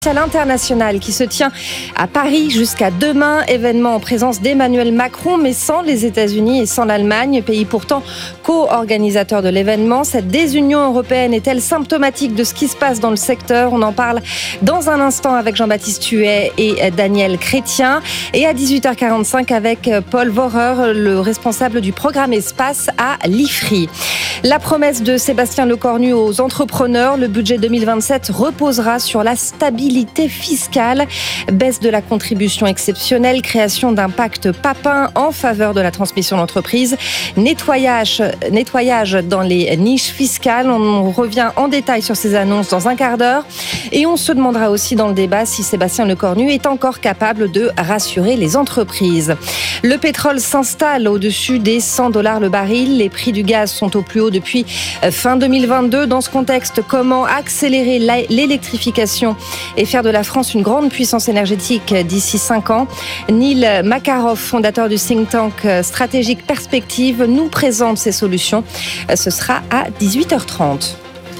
International qui se tient à Paris jusqu'à demain, événement en présence d'Emmanuel Macron, mais sans les États-Unis et sans l'Allemagne, pays pourtant co-organisateur de l'événement. Cette désunion européenne est-elle symptomatique de ce qui se passe dans le secteur? On en parle dans un instant avec Jean-Baptiste Huet et Daniel Chrétien, et à 18h45 avec Paul Vorer, le responsable du programme Espace à l'IFRI. La promesse de Sébastien Lecornu aux entrepreneurs, le budget 2027 reposera sur la stabilité fiscale, baisse de la contribution exceptionnelle, création d'un pacte Papin en faveur de la transmission d'entreprise, nettoyage dans les niches fiscales. On revient en détail sur ces annonces dans un quart d'heure, et on se demandera aussi dans le débat si Sébastien Lecornu est encore capable de rassurer les entreprises. Le pétrole s'installe au-dessus des $100 le baril. Les prix du gaz sont au plus haut depuis fin 2022. Dans ce contexte, comment accélérer l'électrification et faire de la France une grande puissance énergétique d'ici 5 ans? Neil Makarov, fondateur du think tank Stratégique Perspective, nous présente ses solutions. Ce sera à 18h30.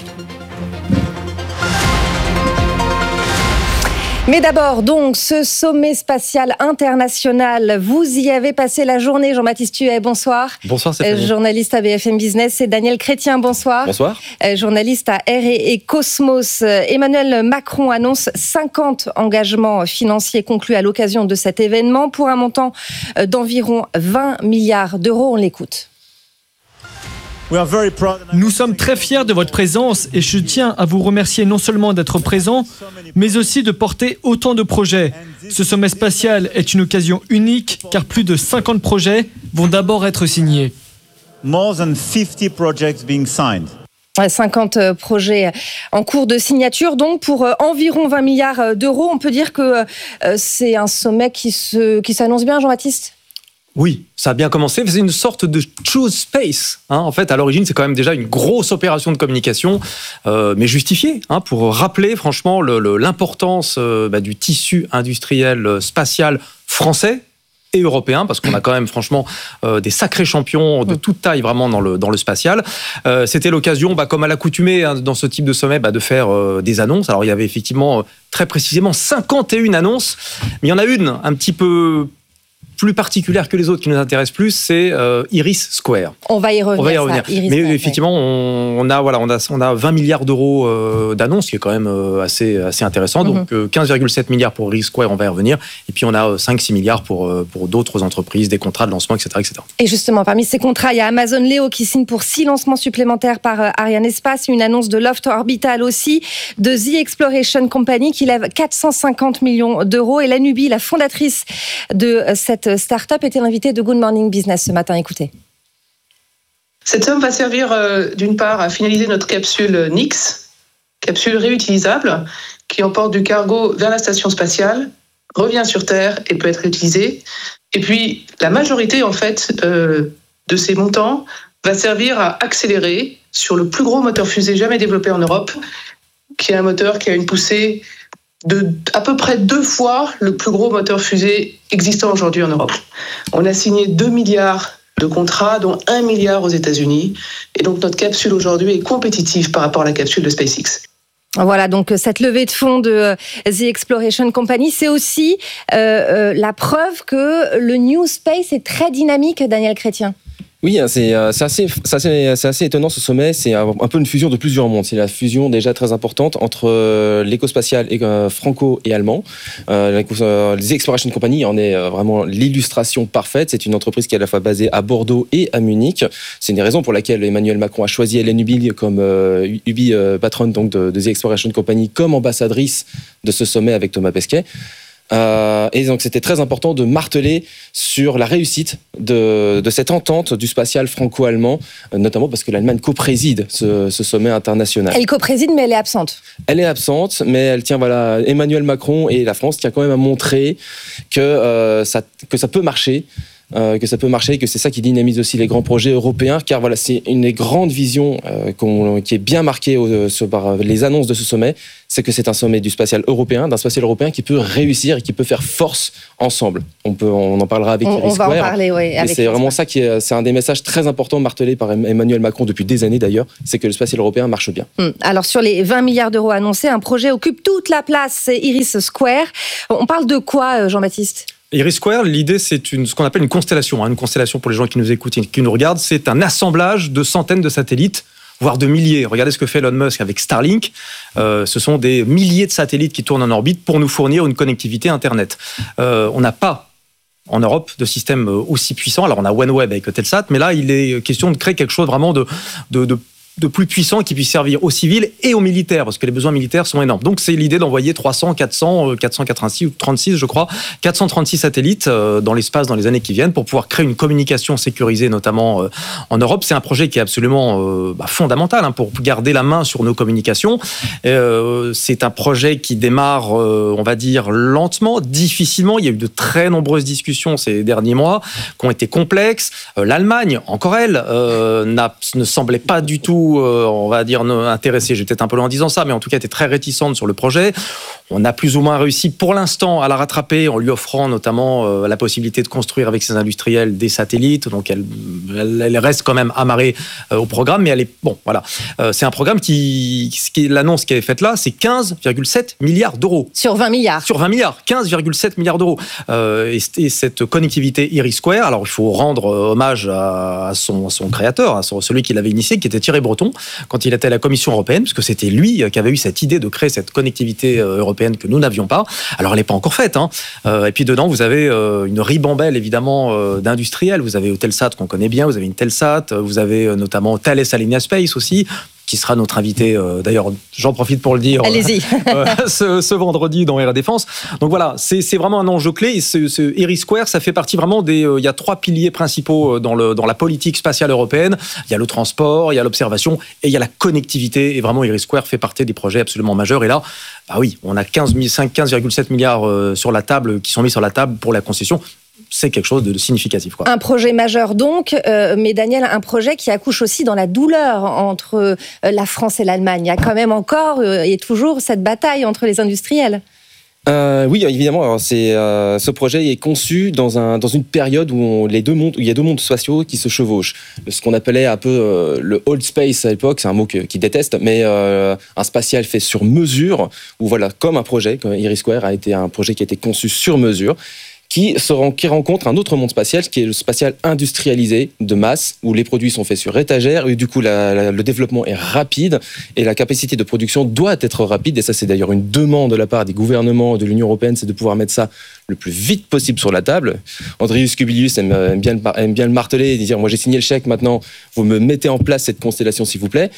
Mais d'abord, donc, ce sommet spatial international, vous y avez passé la journée. Jean-Baptiste Huet, bonsoir. Bonsoir Stéphanie. Journaliste à BFM Business, et Daniel Chrétien, bonsoir. Bonsoir. Journaliste à R&E Cosmos. Emmanuel Macron annonce 50 engagements financiers conclus à l'occasion de cet événement pour un montant d'environ 20 milliards d'euros. On l'écoute. Nous sommes très fiers de votre présence et je tiens à vous remercier non seulement d'être présent, mais aussi de porter autant de projets. Ce sommet spatial est une occasion unique car plus de 50 projets vont d'abord être signés. More than 50 projects being signed. 50 projets en cours de signature, donc pour environ 20 milliards d'euros. On peut dire que c'est un sommet qui s'annonce bien, Jean-Baptiste ? Oui, ça a bien commencé. C'est une sorte de Choose Space. En fait, à l'origine, c'est quand même déjà une grosse opération de communication, mais justifiée, pour rappeler franchement l'importance du tissu industriel spatial français et européen, parce qu'on a quand même franchement des sacrés champions de toute taille vraiment dans le spatial. C'était l'occasion, comme à l'accoutumée dans ce type de sommet, de faire des annonces. Alors il y avait effectivement très précisément 51 annonces, mais il y en a une un petit peu plus particulière que les autres qui nous intéressent plus, c'est Iris Square. On va y revenir. Mais effectivement, on a 20 milliards d'euros d'annonces, qui est quand même assez intéressant. Donc 15,7 milliards pour Iris Square, on va y revenir. Et puis on a 5-6 milliards pour d'autres entreprises, des contrats de lancement, etc., etc. Et justement, parmi ces contrats, il y a Amazon Leo qui signe pour 6 lancements supplémentaires par Arianespace, une annonce de Loft Orbital aussi, de The Exploration Company qui lève 450 millions d'euros. Et Lanubi, la fondatrice de cette start-up, était l'invitée de Good Morning Business ce matin. Écoutez. Cette somme va servir d'une part à finaliser notre capsule Nix, capsule réutilisable qui emporte du cargo vers la station spatiale, revient sur Terre et peut être utilisée. Et puis la majorité en fait de ces montants va servir à accélérer sur le plus gros moteur fusée jamais développé en Europe, qui est un moteur qui a une poussée de à peu près 2 fois le plus gros moteur fusée existant aujourd'hui en Europe. On a signé 2 milliards de contrats, dont 1 milliard aux États-Unis. Et donc notre capsule aujourd'hui est compétitive par rapport à la capsule de SpaceX. Voilà, donc cette levée de fonds de The Exploration Company, c'est aussi la preuve que le New Space est très dynamique, Daniel Chrétien. Oui, c'est assez étonnant ce sommet. C'est un peu une fusion de plusieurs mondes. C'est la fusion déjà très importante entre l'écospatial franco et allemand. The Exploration Company en est vraiment l'illustration parfaite. C'est une entreprise qui est à la fois basée à Bordeaux et à Munich. C'est une des raisons pour laquelle Emmanuel Macron a choisi Lanubi comme patronne donc de The Exploration Company comme ambassadrice de ce sommet avec Thomas Pesquet. Et donc c'était très important de marteler sur la réussite de cette entente du spatial franco-allemand, notamment parce que l'Allemagne co-préside ce sommet international. Elle co-préside, mais elle est absente. Elle est absente, mais elle tient, Emmanuel Macron et la France tient quand même à montrer que ça peut marcher. que ça peut marcher, que c'est ça qui dynamise aussi les grands projets européens, car voilà, c'est une des grandes visions qui est bien marquée par les annonces de ce sommet, c'est que c'est un sommet du spatial européen, d'un spatial européen qui peut réussir et qui peut faire force ensemble. On en parlera avec Iris Square. On va en parler, oui. Et c'est vraiment ça c'est un des messages très importants martelés par Emmanuel Macron depuis des années d'ailleurs, c'est que le spatial européen marche bien. Alors sur les 20 milliards d'euros annoncés, un projet occupe toute la place, c'est Iris Square. On parle de quoi, Jean-Baptiste ? Iris Square, l'idée, c'est ce qu'on appelle une constellation. Une constellation, pour les gens qui nous écoutent et qui nous regardent, c'est un assemblage de centaines de satellites, voire de milliers. Regardez ce que fait Elon Musk avec Starlink. Ce sont des milliers de satellites qui tournent en orbite pour nous fournir une connectivité Internet. On n'a pas en Europe de système aussi puissant. Alors on a OneWeb avec Telsat, mais là, il est question de créer quelque chose vraiment de plus puissant qui puisse servir aux civils et aux militaires, parce que les besoins militaires sont énormes. Donc c'est l'idée d'envoyer 486 ou 36, je crois, 436 satellites dans l'espace dans les années qui viennent pour pouvoir créer une communication sécurisée, notamment en Europe. C'est un projet qui est absolument fondamental pour garder la main sur nos communications. C'est un projet qui démarre, on va dire, lentement, difficilement. Il y a eu de très nombreuses discussions ces derniers mois qui ont été complexes. L'Allemagne, encore elle, ne semblait pas du tout on va dire intéressée, j'ai peut-être un peu loin en disant ça, mais en tout cas était très réticente sur le projet. On a plus ou moins réussi pour l'instant à la rattraper en lui offrant notamment la possibilité de construire avec ses industriels des satellites, donc elle reste quand même amarrée au programme, mais elle est bon, voilà. C'est un programme l'annonce qui est faite là, c'est 15,7 milliards d'euros. Sur 20 milliards. Sur 20 milliards, 15,7 milliards d'euros. Et cette connectivité Iris Square, alors il faut rendre hommage à son créateur, à celui qui l'avait initié, qui était Thierry Breton, quand il était à la Commission européenne, parce que c'était lui qui avait eu cette idée de créer cette connectivité européenne que nous n'avions pas. Alors elle n'est pas encore faite. Et puis dedans, vous avez une ribambelle évidemment d'industriels. Vous avez Telsat qu'on connaît bien, vous avez une Telsat, vous avez notamment Thales Alenia Space aussi, qui sera notre invité, d'ailleurs, j'en profite pour le dire, allez-y. ce vendredi dans Air Défense. Donc voilà, c'est vraiment un enjeu clé. Et ce Iris Square, ça fait partie vraiment il y a 3 piliers principaux dans la politique spatiale européenne. Il y a le transport, il y a l'observation et il y a la connectivité. Et vraiment, Iris Square fait partie des projets absolument majeurs. Et là, oui, on a 15,7 milliards sur la table, qui sont mis sur la table pour la concession. C'est quelque chose de significatif, quoi. Un projet majeur donc, mais Daniel, un projet qui accouche aussi dans la douleur entre la France et l'Allemagne. Il y a quand même encore et toujours cette bataille entre les industriels. Oui, évidemment. Alors ce projet est conçu dans une période où il y a deux mondes spatiaux qui se chevauchent. Ce qu'on appelait un peu le old space à l'époque, c'est un mot qu'ils détestent, mais un spatial fait sur mesure, où voilà, comme un projet, comme Iris Square a été un projet qui a été conçu sur mesure, qui rencontre un autre monde spatial, qui est le spatial industrialisé de masse, où les produits sont faits sur étagère, et du coup le développement est rapide, et la capacité de production doit être rapide, et ça c'est d'ailleurs une demande de la part des gouvernements de l'Union européenne, c'est de pouvoir mettre ça le plus vite possible sur la table. Andrius Kubilius aime bien le marteler et dire, moi j'ai signé le chèque, maintenant vous me mettez en place cette constellation s'il vous plaît.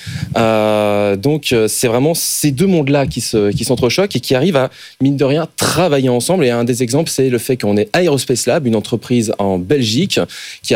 Donc c'est vraiment ces deux mondes-là qui s'entrechoquent et qui arrivent à, mine de rien, travailler ensemble. Et un des exemples, c'est le fait qu'on ait Aerospace Lab, une entreprise en Belgique qui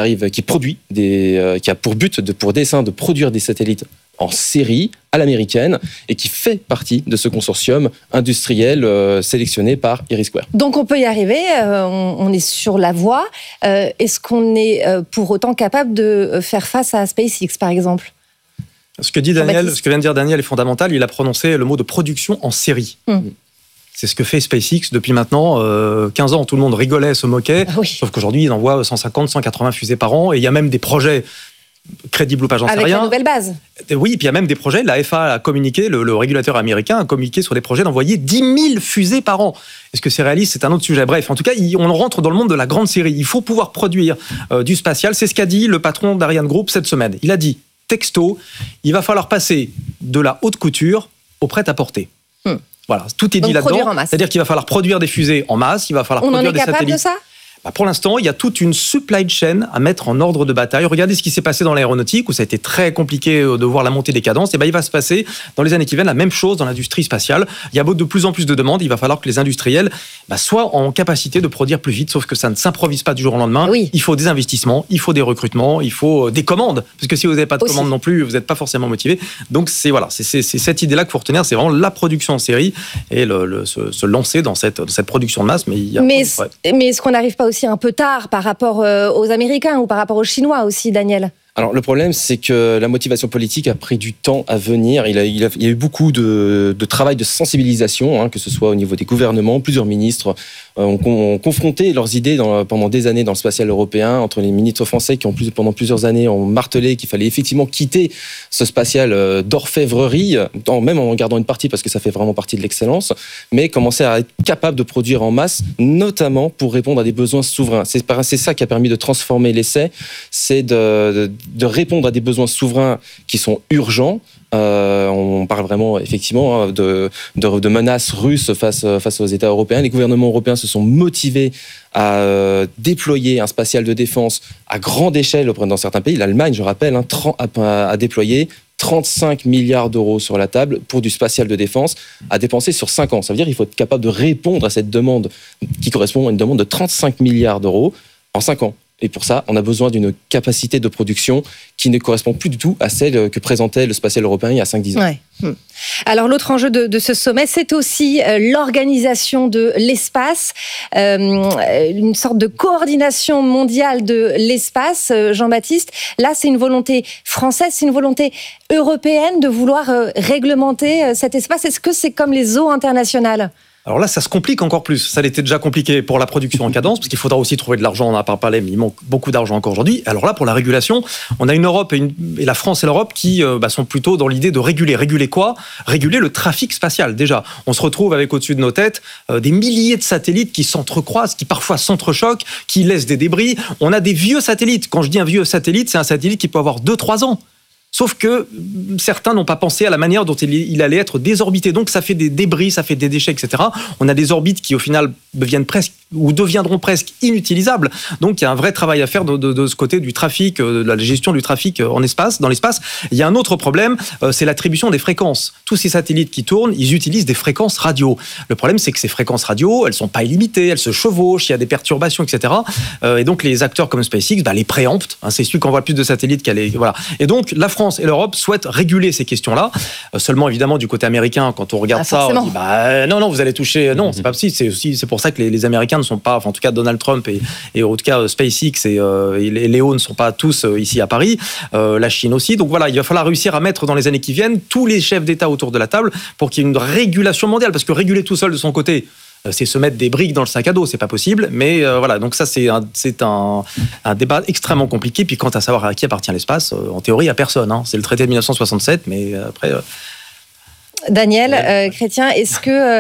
a pour but, pour dessein, de produire des satellites en série à l'américaine et qui fait partie de ce consortium industriel sélectionné par Iris Square. Donc on peut y arriver, on est sur la voie. Est-ce qu'on est pour autant capable de faire face à SpaceX par exemple ? Ce que vient de dire Daniel est fondamental, il a prononcé le mot de production en série. C'est ce que fait SpaceX depuis maintenant 15 ans. Tout le monde rigolait, se moquait. Oui. Sauf qu'aujourd'hui, il envoie 150, 180 fusées par an. Et il y a même des projets crédibles ou pas, j'en sais rien. Avec la nouvelle base. Oui, et puis il y a même des projets. La FAA a communiqué, le régulateur américain a communiqué sur des projets d'envoyer 10 000 fusées par an. Est-ce que c'est réaliste ? C'est un autre sujet. Bref, en tout cas, on rentre dans le monde de la grande série. Il faut pouvoir produire du spatial. C'est ce qu'a dit le patron d'Ariane Group cette semaine. Il a dit, texto, il va falloir passer de la haute couture au prêt-à-porter. Voilà, tout est dit là-dedans. C'est-à-dire qu'il va falloir produire des fusées en masse, il va falloir produire des satellites. On en est capable de ça ? Pour l'instant, il y a toute une supply chain à mettre en ordre de bataille. Regardez ce qui s'est passé dans l'aéronautique, où ça a été très compliqué de voir la montée des cadences. Et il va se passer dans les années qui viennent la même chose dans l'industrie spatiale. Il y a de plus en plus de demandes. Il va falloir que les industriels soient en capacité de produire plus vite, sauf que ça ne s'improvise pas du jour au lendemain. Oui. Il faut des investissements, il faut des recrutements, il faut des commandes. Parce que si vous n'avez pas de commandes non plus, vous n'êtes pas forcément motivé. Donc c'est cette idée-là qu'il faut retenir. C'est vraiment la production en série et se lancer dans cette production de masse. Mais est-ce qu'on n'arrive pas aussi un peu tard par rapport aux Américains ou par rapport aux Chinois aussi, Daniel? Alors le problème, c'est que la motivation politique a pris du temps à venir. Il y a eu beaucoup de travail de sensibilisation, que ce soit au niveau des gouvernements. Plusieurs ministres ont confronté leurs idées pendant des années dans le spatial européen, entre les ministres français qui pendant plusieurs années ont martelé qu'il fallait effectivement quitter ce spatial d'orfèvrerie, même en gardant une partie parce que ça fait vraiment partie de l'excellence, mais commencer à être capable de produire en masse, notamment pour répondre à des besoins souverains. C'est ça qui a permis de transformer l'essai, c'est de répondre à des besoins souverains qui sont urgents. On parle vraiment effectivement de menaces russes face aux États européens. Les gouvernements européens se sont motivés à déployer un spatial de défense à grande échelle dans certains pays. L'Allemagne, je rappelle, a déployé 35 milliards d'euros sur la table pour du spatial de défense à dépenser sur 5 ans. Ça veut dire qu'il faut être capable de répondre à cette demande qui correspond à une demande de 35 milliards d'euros en 5 ans. Et pour ça, on a besoin d'une capacité de production qui ne correspond plus du tout à celle que présentait le spatial européen il y a 5-10 ans. Ouais. Alors l'autre enjeu de ce sommet, c'est aussi l'organisation de l'espace, une sorte de coordination mondiale de l'espace. Jean-Baptiste, là c'est une volonté française, c'est une volonté européenne de vouloir réglementer cet espace. Est-ce que c'est comme les eaux internationales ? Alors là, ça se complique encore plus. Ça l'était déjà compliqué pour la production en cadence, parce qu'il faudra aussi trouver de l'argent, on en a pas parlé, mais il manque beaucoup d'argent encore aujourd'hui. Alors là, pour la régulation, on a une Europe et la France et l'Europe qui sont plutôt dans l'idée de réguler. Réguler quoi ? Réguler le trafic spatial, déjà. On se retrouve avec au-dessus de nos têtes des milliers de satellites qui s'entrecroisent, qui parfois s'entrechoquent, qui laissent des débris. On a des vieux satellites. Quand je dis un vieux satellite, c'est un satellite qui peut avoir 2-3 ans. Sauf que certains n'ont pas pensé à la manière dont il allait être désorbité. Donc ça fait des débris, ça fait des déchets, etc. On a des orbites qui au final deviendront presque inutilisables. Donc il y a un vrai travail à faire de ce côté du trafic, de la gestion du trafic dans l'espace. Il y a un autre problème, c'est l'attribution des fréquences. Tous ces satellites qui tournent, ils utilisent des fréquences radio. Le problème, c'est que ces fréquences radio, elles sont pas illimitées, elles se chevauchent, il y a des perturbations, etc. Et donc les acteurs comme SpaceX les préemptent. C'est celui qui envoie le plus de satellites voilà. Et donc la France et l'Europe souhaitent réguler ces questions-là. Seulement, évidemment, du côté américain, quand on regarde ça, on dit non, vous allez toucher. Non, c'est pas possible. C'est pour ça que les Américains ne sont pas, en tout cas Donald Trump et en tout cas SpaceX et Léo ne sont pas tous ici à Paris. La Chine aussi. Donc voilà, il va falloir réussir à mettre dans les années qui viennent tous les chefs d'État autour de la table pour qu'il y ait une régulation mondiale. Parce que réguler tout seul de son côté, c'est se mettre des briques dans le sac à dos, c'est pas possible. Mais voilà, donc ça c'est un débat extrêmement compliqué. Puis quant à savoir à qui appartient l'espace, en théorie à personne. C'est le traité de 1967, mais après. Daniel Chrétien, est-ce que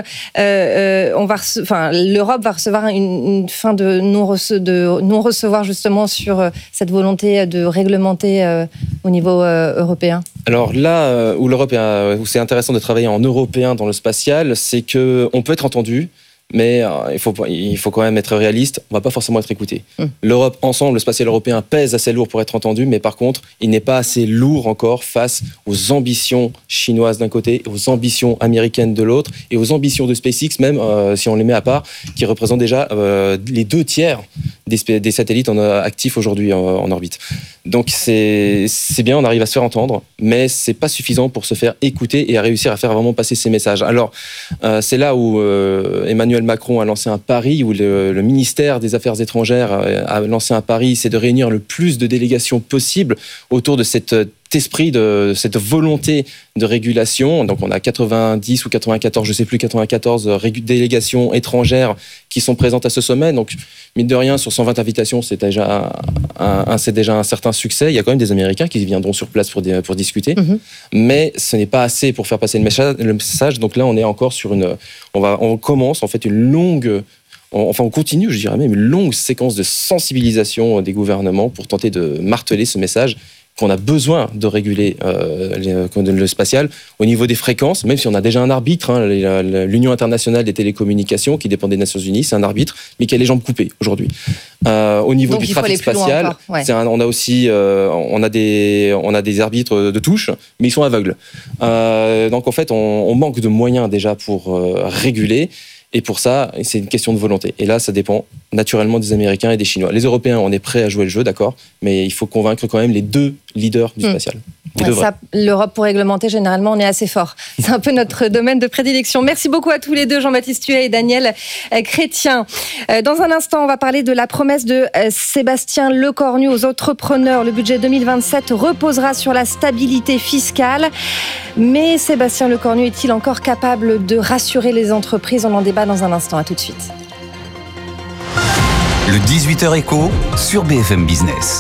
l'Europe va recevoir une fin de non-recevoir justement sur cette volonté de réglementer au niveau européen ? Alors là où c'est intéressant de travailler en européen dans le spatial, c'est que on peut être entendu. Mais il faut quand même être réaliste, on ne va pas forcément être écouté. L'Europe, ensemble, le spatial européen pèse assez lourd pour être entendu, mais par contre, il n'est pas assez lourd encore face aux ambitions chinoises d'un côté, aux ambitions américaines de l'autre, et aux ambitions de SpaceX, même si on les met à part, qui représentent déjà les 2/3 des satellites actifs aujourd'hui en orbite. Donc c'est bien, on arrive à se faire entendre, mais c'est pas suffisant pour se faire écouter et à réussir à faire vraiment passer ces messages. Alors, c'est là où Emmanuel Macron a lancé un pari, où le ministère des Affaires étrangères a lancé un pari, c'est de réunir le plus de délégations possible autour de cet esprit, de cette volonté de régulation. Donc on a 90 ou 94, je sais plus, 94 délégations étrangères qui sont présentes à ce sommet. Donc mine de rien, sur 120 invitations, c'est déjà un certain succès. Il y a quand même des Américains qui viendront sur place pour discuter. Mais ce n'est pas assez pour faire passer le message. Donc là, on est encore sur on commence en fait on continue, je dirais même, une longue séquence de sensibilisation des gouvernements pour tenter de marteler ce message qu'on a besoin de réguler le spatial au niveau des fréquences, même si on a déjà un arbitre, l'Union internationale des télécommunications qui dépend des Nations Unies, c'est un arbitre, mais qui a les jambes coupées aujourd'hui. Au niveau donc, du trafic spatial, on a aussi on a des arbitres de touche, mais ils sont aveugles. Donc en fait, on manque de moyens déjà pour réguler. Et pour ça, c'est une question de volonté. Et là, ça dépend naturellement des Américains et des Chinois. Les Européens, on est prêts à jouer le jeu, d'accord, mais il faut convaincre quand même les deux leader du spatial. Ouais, ça, l'Europe pour réglementer, généralement, on est assez fort. C'est un peu notre domaine de prédilection. Merci beaucoup à tous les deux, Jean-Baptiste Huet et Daniel Chrétien. Dans un instant, on va parler de la promesse de Sébastien Lecornu aux entrepreneurs. Le budget 2027 reposera sur la stabilité fiscale. Mais Sébastien Lecornu est-il encore capable de rassurer les entreprises ? On en débat dans un instant. À tout de suite. Le 18h Écho sur BFM Business.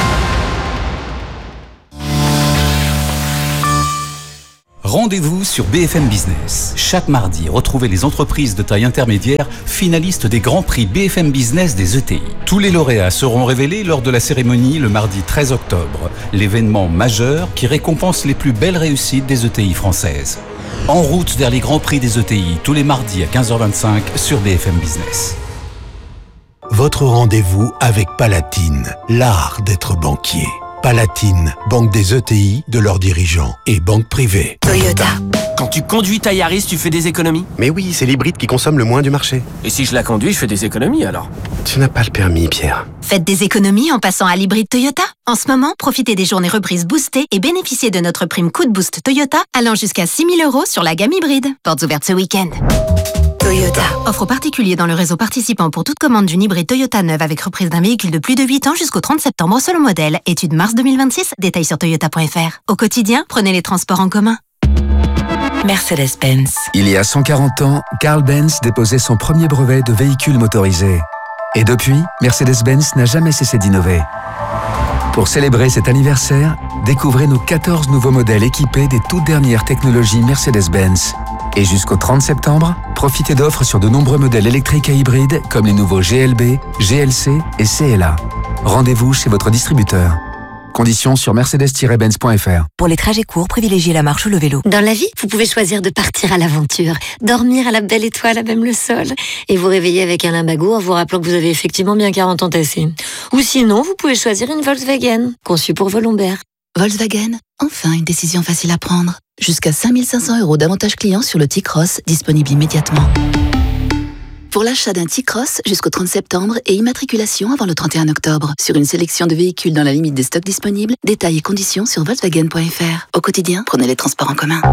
Rendez-vous sur BFM Business. Chaque mardi, retrouvez les entreprises de taille intermédiaire finalistes des grands prix BFM Business des ETI. Tous les lauréats seront révélés lors de la cérémonie le mardi 13 octobre, l'événement majeur qui récompense les plus belles réussites des ETI françaises. En route vers les grands prix des ETI, tous les mardis à 15h25 sur BFM Business. Votre rendez-vous avec Palatine, l'art d'être banquier. Palatine, banque des ETI, de leurs dirigeants et banque privée. Toyota. Quand tu conduis ta Yaris, tu fais des économies ? Mais oui, c'est l'hybride qui consomme le moins du marché. Et si je la conduis, je fais des économies alors ? Tu n'as pas le permis, Pierre. Faites des économies en passant à l'hybride Toyota. En ce moment, profitez des journées reprises boostées et bénéficiez de notre prime coup de boost Toyota allant jusqu'à 6 000 € sur la gamme hybride. Portes ouvertes ce week-end. Toyota. Offre particulière dans le réseau participant pour toute commande d'une hybride Toyota neuve avec reprise d'un véhicule de plus de 8 ans jusqu'au 30 septembre selon modèle. Étude mars 2026. Détails sur toyota.fr. Au quotidien, prenez les transports en commun. Mercedes-Benz. Il y a 140 ans, Carl Benz déposait son premier brevet de véhicule motorisé. Et depuis, Mercedes-Benz n'a jamais cessé d'innover. Pour célébrer cet anniversaire, découvrez nos 14 nouveaux modèles équipés des toutes dernières technologies Mercedes-Benz. Et jusqu'au 30 septembre, profitez d'offres sur de nombreux modèles électriques et hybrides comme les nouveaux GLB, GLC et CLA. Rendez-vous chez votre distributeur. Conditions sur mercedes-benz.fr. Pour les trajets courts, privilégiez la marche ou le vélo. Dans la vie, vous pouvez choisir de partir à l'aventure, dormir à la belle étoile à même le sol, et vous réveiller avec un limbago en vous rappelant que vous avez effectivement bien 40 ans tassés. Ou sinon, vous pouvez choisir une Volkswagen, conçue pour vos lombaires. Volkswagen, enfin une décision facile à prendre. Jusqu'à 5 500 € d'avantages clients sur le T-Cross, disponible immédiatement. Pour l'achat d'un T-Cross jusqu'au 30 septembre et immatriculation avant le 31 octobre. Sur une sélection de véhicules dans la limite des stocks disponibles, détails et conditions sur Volkswagen.fr. Au quotidien, prenez les transports en commun.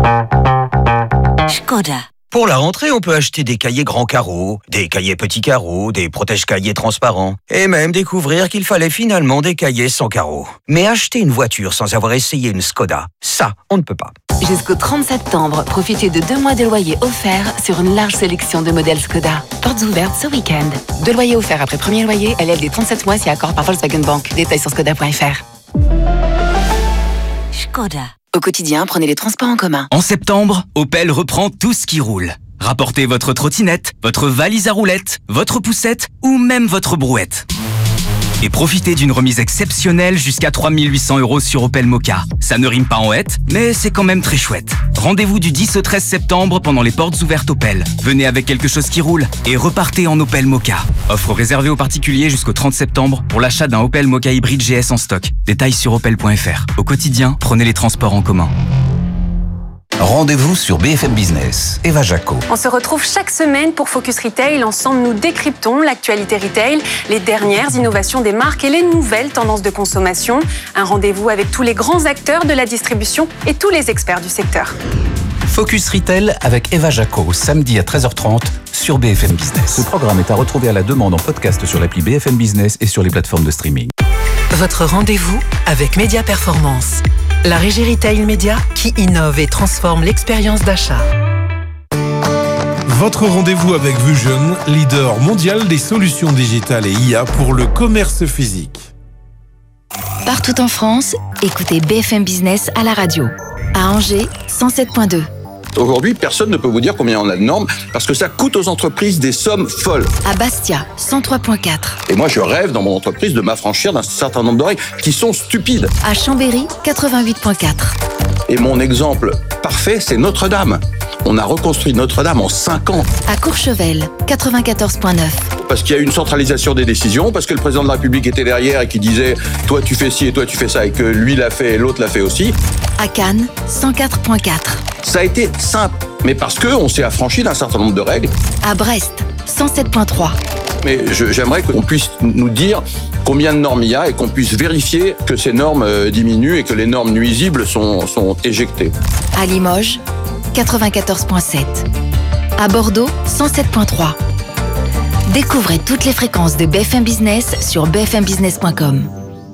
Škoda. Pour la rentrée, on peut acheter des cahiers grands carreaux, des cahiers petits carreaux, des protège-cahiers transparents, et même découvrir qu'il fallait finalement des cahiers sans carreaux. Mais acheter une voiture sans avoir essayé une Škoda, ça, on ne peut pas. Jusqu'au 30 septembre, profitez de 2 mois de loyer offerts sur une large sélection de modèles Škoda. Portes ouvertes ce week-end. 2 loyers offerts après premier loyer, LLD 37 mois si accord par Volkswagen Bank. Détails sur Škoda.fr. Škoda. Au quotidien, prenez les transports en commun. En septembre, Opel reprend tout ce qui roule. Rapportez votre trottinette, votre valise à roulettes, votre poussette ou même votre brouette. Et profitez d'une remise exceptionnelle jusqu'à 3 800 € sur Opel Mokka. Ça ne rime pas en hête, mais c'est quand même très chouette. Rendez-vous du 10 au 13 septembre pendant les portes ouvertes Opel. Venez avec quelque chose qui roule et repartez en Opel Mokka. Offre réservée aux particuliers jusqu'au 30 septembre pour l'achat d'un Opel Mokka hybride GS en stock. Détails sur opel.fr. Au quotidien, prenez les transports en commun. Rendez-vous sur BFM Business. Eva Jaco. On se retrouve chaque semaine pour Focus Retail. Ensemble, nous décryptons l'actualité retail, les dernières innovations des marques et les nouvelles tendances de consommation. Un rendez-vous avec tous les grands acteurs de la distribution et tous les experts du secteur. Focus Retail avec Eva Jaco, samedi à 13h30 sur BFM Business. Ce programme est à retrouver à la demande en podcast sur l'appli BFM Business et sur les plateformes de streaming. Votre rendez-vous avec Média Performance. La régie retail média qui innove et transforme l'expérience d'achat. Votre rendez-vous avec Vusion, leader mondial des solutions digitales et IA pour le commerce physique. Partout en France, écoutez BFM Business à la radio. À Angers, 107.2. Aujourd'hui, personne ne peut vous dire combien on a de normes parce que ça coûte aux entreprises des sommes folles. À Bastia, 103.4. Et moi, je rêve dans mon entreprise de m'affranchir d'un certain nombre de règles qui sont stupides. À Chambéry, 88.4. Et mon exemple parfait, c'est Notre-Dame. On a reconstruit Notre-Dame en 5 ans. À Courchevel, 94.9. Parce qu'il y a eu une centralisation des décisions, parce que le président de la République était derrière et qui disait « toi tu fais ci et toi tu fais ça » et que lui l'a fait et l'autre l'a fait aussi. À Cannes, 104.4. Ça a été simple, mais parce qu'on s'est affranchi d'un certain nombre de règles. À Brest, 107.3. Mais j'aimerais qu'on puisse nous dire combien de normes il y a et qu'on puisse vérifier que ces normes diminuent et que les normes nuisibles sont éjectées. À Limoges, 94.7. À Bordeaux, 107.3. Découvrez toutes les fréquences de BFM Business sur bfmbusiness.com.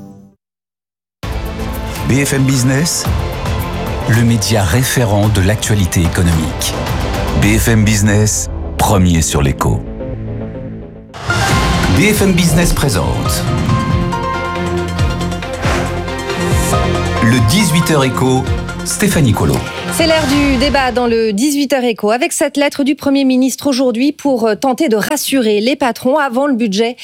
BFM Business, le média référent de l'actualité économique. BFM Business, premier sur l'écho. BFM Business présente le 18h écho, Stéphanie Colo. C'est l'heure du débat dans le 18h écho avec cette lettre du Premier ministre aujourd'hui pour tenter de rassurer les patrons avant le budget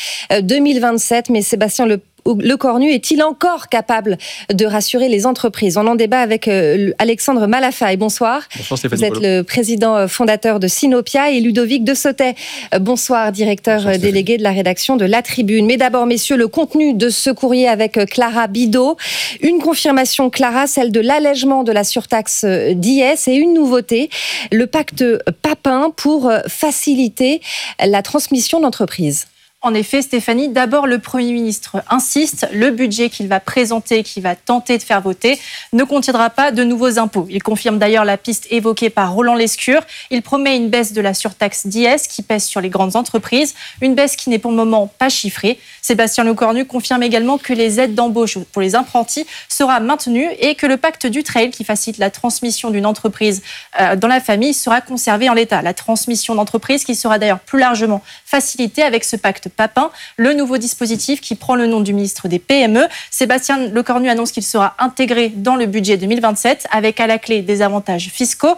2027. Mais Sébastien Lecornu est-il encore capable de rassurer les entreprises? On en débat avec Alexandre Malafaille. Bonsoir. Bonsoir Stéphanie. Vous êtes le président fondateur de Sinopia, et Ludovic de Sautet. Bonsoir, directeur délégué de la rédaction de La Tribune. Mais d'abord, messieurs, le contenu de ce courrier avec Clara Bidot. Une confirmation, Clara, celle de l'allègement de la surtaxe d'IS, et une nouveauté, le pacte Papin pour faciliter la transmission d'entreprise. En effet, Stéphanie, d'abord le Premier ministre insiste, le budget qu'il va présenter, qu'il va tenter de faire voter, ne contiendra pas de nouveaux impôts. Il confirme d'ailleurs la piste évoquée par Roland Lescure. Il promet une baisse de la surtaxe d'IS qui pèse sur les grandes entreprises, une baisse qui n'est pour le moment pas chiffrée. Sébastien Lecornu confirme également que les aides d'embauche pour les apprentis sera maintenue et que le pacte Dutreil qui facilite la transmission d'une entreprise dans la famille sera conservé en l'état. La transmission d'entreprise qui sera d'ailleurs plus largement facilitée avec ce pacte Papin, le nouveau dispositif qui prend le nom du ministre des PME. Sébastien Lecornu annonce qu'il sera intégré dans le budget 2027 avec à la clé des avantages fiscaux,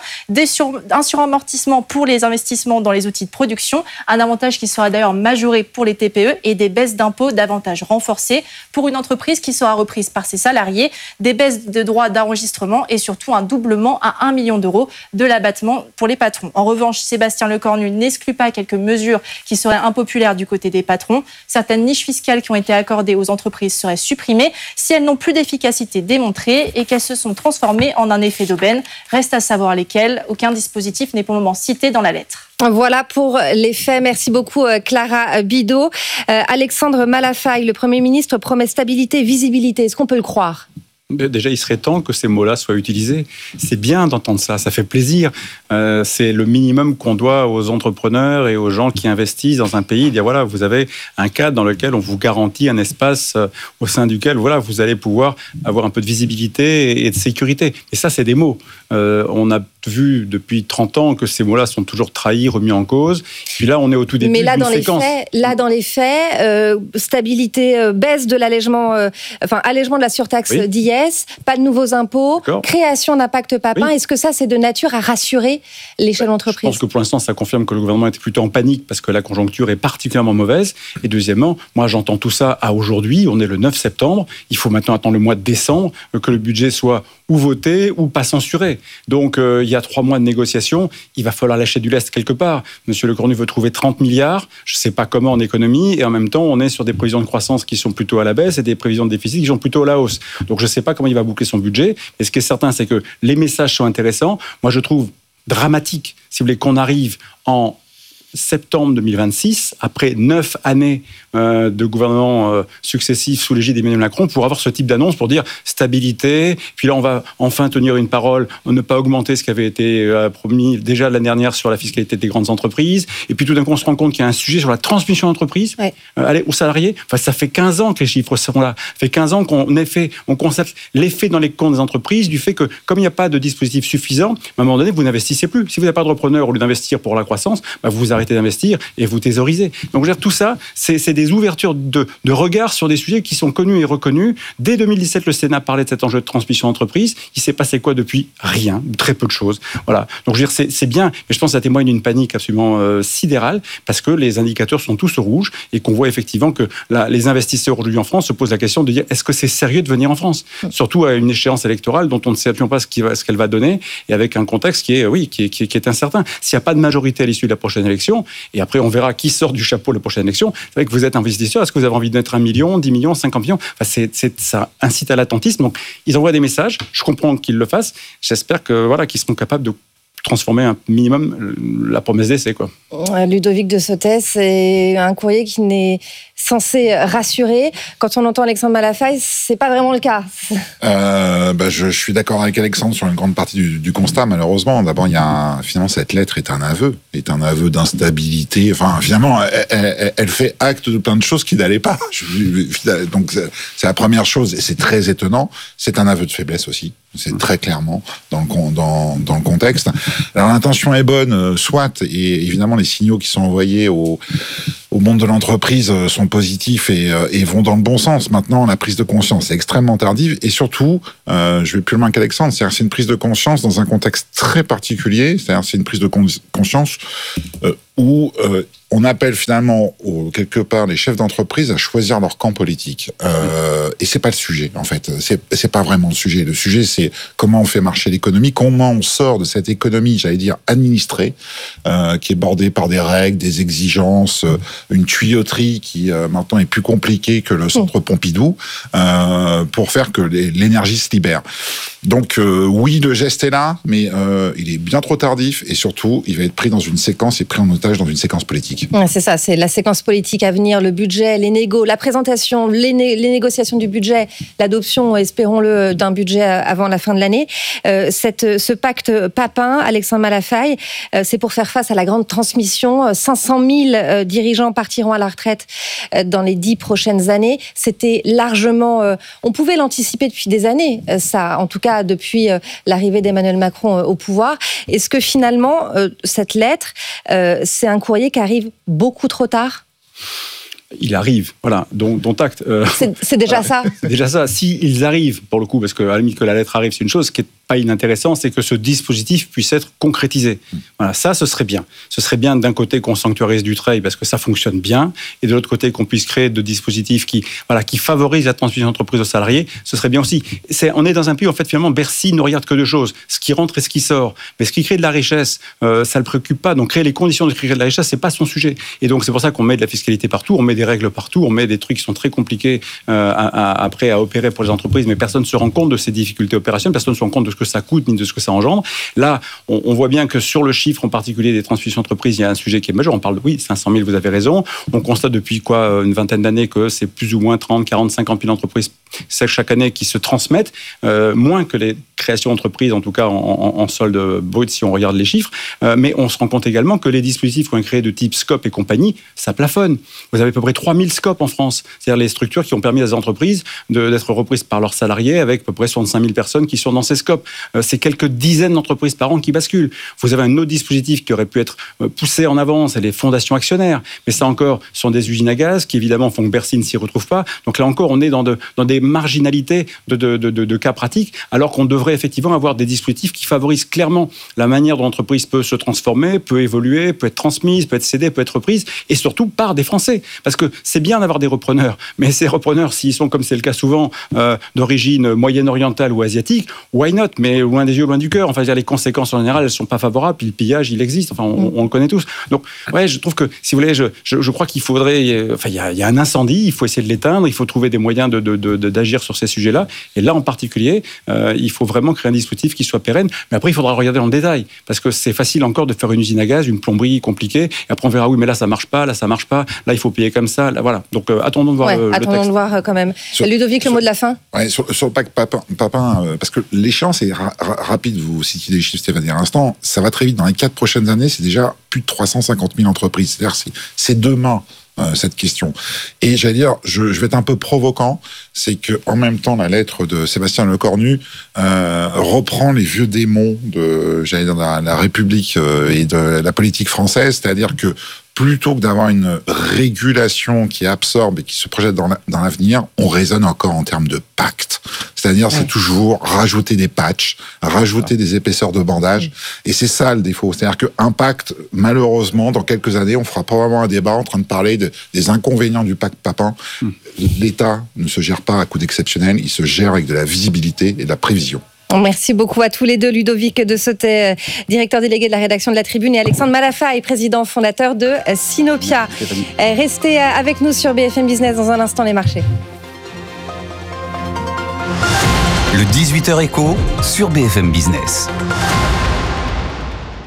un suramortissement pour les investissements dans les outils de production, un avantage qui sera d'ailleurs majoré pour les TPE, et des baisses d'impôts davantage renforcées pour une entreprise qui sera reprise par ses salariés, des baisses de droits d'enregistrement et surtout un doublement à 1 million d'euros de l'abattement pour les patrons. En revanche, Sébastien Lecornu n'exclut pas quelques mesures qui seraient impopulaires du côté des patrons. Certaines niches fiscales qui ont été accordées aux entreprises seraient supprimées si elles n'ont plus d'efficacité démontrée et qu'elles se sont transformées en un effet d'aubaine. Reste à savoir lesquelles. Aucun dispositif n'est pour le moment cité dans la lettre. Voilà pour les faits. Merci beaucoup Clara Bidot. Alexandre Malafaille, le Premier ministre promet stabilité et visibilité. Est-ce qu'on peut le croire ? Déjà, il serait temps que ces mots-là soient utilisés. C'est bien d'entendre ça, ça fait plaisir. C'est le minimum qu'on doit aux entrepreneurs et aux gens qui investissent dans un pays. Dire voilà, vous avez un cadre dans lequel on vous garantit un espace au sein duquel voilà, vous allez pouvoir avoir un peu de visibilité et de sécurité. Et ça, c'est des mots. On a vu depuis 30 ans que ces mots-là sont toujours trahis, remis en cause. Puis là, on est au tout début d'une séquence. Dans les faits, stabilité, baisse de l'allègement, allègement de la surtaxe d'IS, pas de nouveaux impôts, création d'un pacte Papin. Oui. Est-ce que ça, c'est de nature à rassurer les chefs d'entreprise ? Je pense que pour l'instant, ça confirme que le gouvernement était plutôt en panique parce que la conjoncture est particulièrement mauvaise. Et deuxièmement, moi, j'entends tout ça à aujourd'hui. On est le 9 septembre. Il faut maintenant attendre le mois de décembre que le budget soit ou voté ou pas censuré. Donc, il y a 3 mois de négociations. Il va falloir lâcher du lest quelque part. Monsieur Lecornu veut trouver 30 milliards. Je ne sais pas comment en économie. Et en même temps, on est sur des prévisions de croissance qui sont plutôt à la baisse et des prévisions de déficit qui sont plutôt à la hausse. Donc, je ne sais pas comment il va boucler son budget. Mais ce qui est certain, c'est que les messages sont intéressants. Moi, je trouve dramatique, si vous voulez, qu'on arrive en septembre 2026, après 9 années de gouvernement successifs sous l'égide d'Emmanuel Macron, pour avoir ce type d'annonce, pour dire stabilité, puis là on va enfin tenir une parole, ne pas augmenter ce qui avait été promis déjà l'année dernière sur la fiscalité des grandes entreprises, et puis tout d'un coup on se rend compte qu'il y a un sujet sur la transmission d'entreprise aux salariés. Enfin, ça fait 15 ans que les chiffres seront là, ça fait 15 ans on constate l'effet dans les comptes des entreprises du fait que comme il n'y a pas de dispositif suffisant, à un moment donné vous n'investissez plus. Si vous n'avez pas de repreneur, au lieu d'investir pour la croissance, vous arrêtez d'investir et vous thésaurisez. Donc tout ça, c'est des ouvertures de regard sur des sujets qui sont connus et reconnus. Dès 2017, le Sénat parlait de cet enjeu de transmission d'entreprise. Il s'est passé quoi depuis ? Rien, très peu de choses. Voilà. Donc c'est bien, mais je pense que ça témoigne d'une panique absolument sidérale parce que les indicateurs sont tous au rouge et qu'on voit effectivement que les investisseurs aujourd'hui en France se posent la question de dire est-ce que c'est sérieux de venir en France ? Surtout à une échéance électorale dont on ne sait absolument pas ce qu'elle va donner et avec un contexte qui est incertain. S'il n'y a pas de majorité à l'issue de la prochaine élection, et après on verra qui sort du chapeau la prochaine élection, c'est vrai que vous êtes investisseur, est-ce que vous avez envie de mettre 1 million, 10 millions, 50 millions ? Ça incite à l'attentisme. Donc ils envoient des messages, je comprends qu'ils le fassent, j'espère qu'ils seront capables de transformer un minimum la promesse d'essai, quoi. Ludovic de Sautet, c'est un courrier qui n'est censé rassurer. Quand on entend Alexandre Malafaye, c'est pas vraiment le cas. Je suis d'accord avec Alexandre sur une grande partie du constat, malheureusement. D'abord, finalement, cette lettre est un aveu d'instabilité. Enfin, finalement, elle fait acte de plein de choses qui n'allaient pas. Donc, c'est la première chose, et c'est très étonnant. C'est un aveu de faiblesse aussi. C'est très clairement dans le contexte. Alors, l'intention est bonne, soit, et évidemment, les signaux qui sont envoyés au monde de l'entreprise sont positifs et vont dans le bon sens. Maintenant, la prise de conscience est extrêmement tardive, et surtout, je vais plus loin qu'Alexandre, c'est une prise de conscience dans un contexte très particulier, c'est-à-dire c'est une prise de conscience où on appelle finalement quelque part les chefs d'entreprise à choisir leur camp politique. Et c'est pas le sujet, en fait. C'est pas vraiment le sujet. Le sujet, c'est comment on fait marcher l'économie, comment on sort de cette économie, j'allais dire, administrée, qui est bordée par des règles, des exigences, une tuyauterie qui maintenant est plus compliquée que le centre Pompidou, pour faire que l'énergie se libère. Donc oui, le geste est là, mais il est bien trop tardif, et surtout, il va être pris dans une séquence et pris en otage dans une séquence politique. Ouais, c'est ça, c'est la séquence politique à venir, le budget, la présentation, les négociations du budget, l'adoption, espérons-le, d'un budget avant la fin de l'année. Ce pacte Papin, Alexandre Malafaye, c'est pour faire face à la grande transmission. 500 000 dirigeants partiront à la retraite dans les 10 prochaines années. C'était largement... on pouvait l'anticiper depuis des années, ça, en tout cas depuis l'arrivée d'Emmanuel Macron au pouvoir. Est-ce que finalement, cette lettre, c'est un courrier qui arrive beaucoup trop tard ? Il arrive, voilà, dont acte. C'est déjà ça. C'est déjà ça. S'ils arrivent, pour le coup, parce que à la limite que la lettre arrive, c'est une chose, ce qui est pas inintéressant, c'est que ce dispositif puisse être concrétisé. Voilà, ça, ce serait bien. Ce serait bien d'un côté qu'on sanctuarise du trade parce que ça fonctionne bien, et de l'autre côté qu'on puisse créer de dispositifs qui favorisent la transmission d'entreprise aux salariés. Ce serait bien aussi. On est dans un pays où, en fait, finalement, Bercy ne regarde que deux choses, ce qui rentre et ce qui sort. Mais ce qui crée de la richesse, ça le préoccupe pas. Donc créer les conditions de créer de la richesse, c'est pas son sujet. Et donc c'est pour ça qu'on met de la fiscalité partout, on met des règles partout, on met des trucs qui sont très compliqués après à opérer pour les entreprises, mais personne ne se rend compte de ces difficultés opérationnelles, personne ne se rend compte de ce que ça coûte ni de ce que ça engendre. Là, on voit bien que sur le chiffre en particulier des transmissions d'entreprise, il y a un sujet qui est majeur. On parle de 500 000, vous avez raison. On constate depuis une vingtaine d'années que c'est plus ou moins 30, 40, 50 000 entreprises chaque année qui se transmettent, moins que les créations d'entreprises, en tout cas en solde brut si on regarde les chiffres. Mais on se rend compte également que les dispositifs qu'on a créés de type SCOP et compagnie, ça plafonne. Vous avez à peu près 3000 SCOP en France, c'est-à-dire les structures qui ont permis à des entreprises d'être reprises par leurs salariés, avec à peu près 65 000 personnes qui sont dans ces SCOP. C'est quelques dizaines d'entreprises par an qui basculent. Vous avez un autre dispositif qui aurait pu être poussé en avant, c'est les fondations actionnaires. Mais ça encore, ce sont des usines à gaz qui évidemment font que Bercy ne s'y retrouve pas. Donc là encore, on est dans des marginalités de cas pratiques, alors qu'on devrait effectivement avoir des dispositifs qui favorisent clairement la manière dont l'entreprise peut se transformer, peut évoluer, peut être transmise, peut être cédée, peut être reprise, et surtout par des Français. Parce que c'est bien d'avoir des repreneurs, mais ces repreneurs, s'ils sont, comme c'est le cas souvent, d'origine moyenne-orientale ou asiatique, why not ? Mais loin des yeux, loin du cœur. Enfin, les conséquences en général, elles sont pas favorables, puis le pillage, il existe. Enfin, on le connaît tous. Donc, ouais, je trouve que, si vous voulez, je crois qu'il faudrait... il y a un incendie, il faut essayer de l'éteindre, il faut trouver des moyens d'agir sur ces sujets-là. Et là, en particulier, il faut vraiment créer un dispositif qui soit pérenne. Mais après, il faudra regarder dans le détail. Parce que c'est facile encore de faire une usine à gaz, une plomberie compliquée. Et après, on verra, oui, mais là, ça marche pas. Là, il faut payer comme ça. Là, voilà. Donc, attendons de voir le texte. Attendons de voir quand même. Ludovic, le mot de la fin. Ouais, sur le pacte Papin, parce que l'échéance est rapide. Vous citiez des chiffres, Stéphane, il y a un instant. Ça va très vite. Dans les 4 prochaines années, c'est déjà plus de 350 000 entreprises. C'est-à-dire, c'est demain. Cette question. Et j'allais dire, je vais être un peu provoquant, c'est que en même temps, la lettre de Sébastien Lecornu reprend les vieux démons de la République et de la politique française, c'est-à-dire que plutôt que d'avoir une régulation qui absorbe et qui se projette dans l'avenir, on raisonne encore en termes de pacte. C'est-à-dire, c'est toujours rajouter des patchs, rajouter des épaisseurs de bandage. Et c'est ça le défaut. C'est-à-dire qu'un pacte, malheureusement, dans quelques années, on fera probablement un débat en train de parler des inconvénients du pacte Papin. L'État ne se gère pas à coup d'exceptionnel, il se gère avec de la visibilité et de la prévision. Merci beaucoup à tous les deux, Ludovic de Sautet, directeur délégué de la rédaction de La Tribune, et Alexandre Malafaye, président fondateur de Sinopia. Restez avec nous sur BFM Business dans un instant, les marchés. Le 18h Écho sur BFM Business.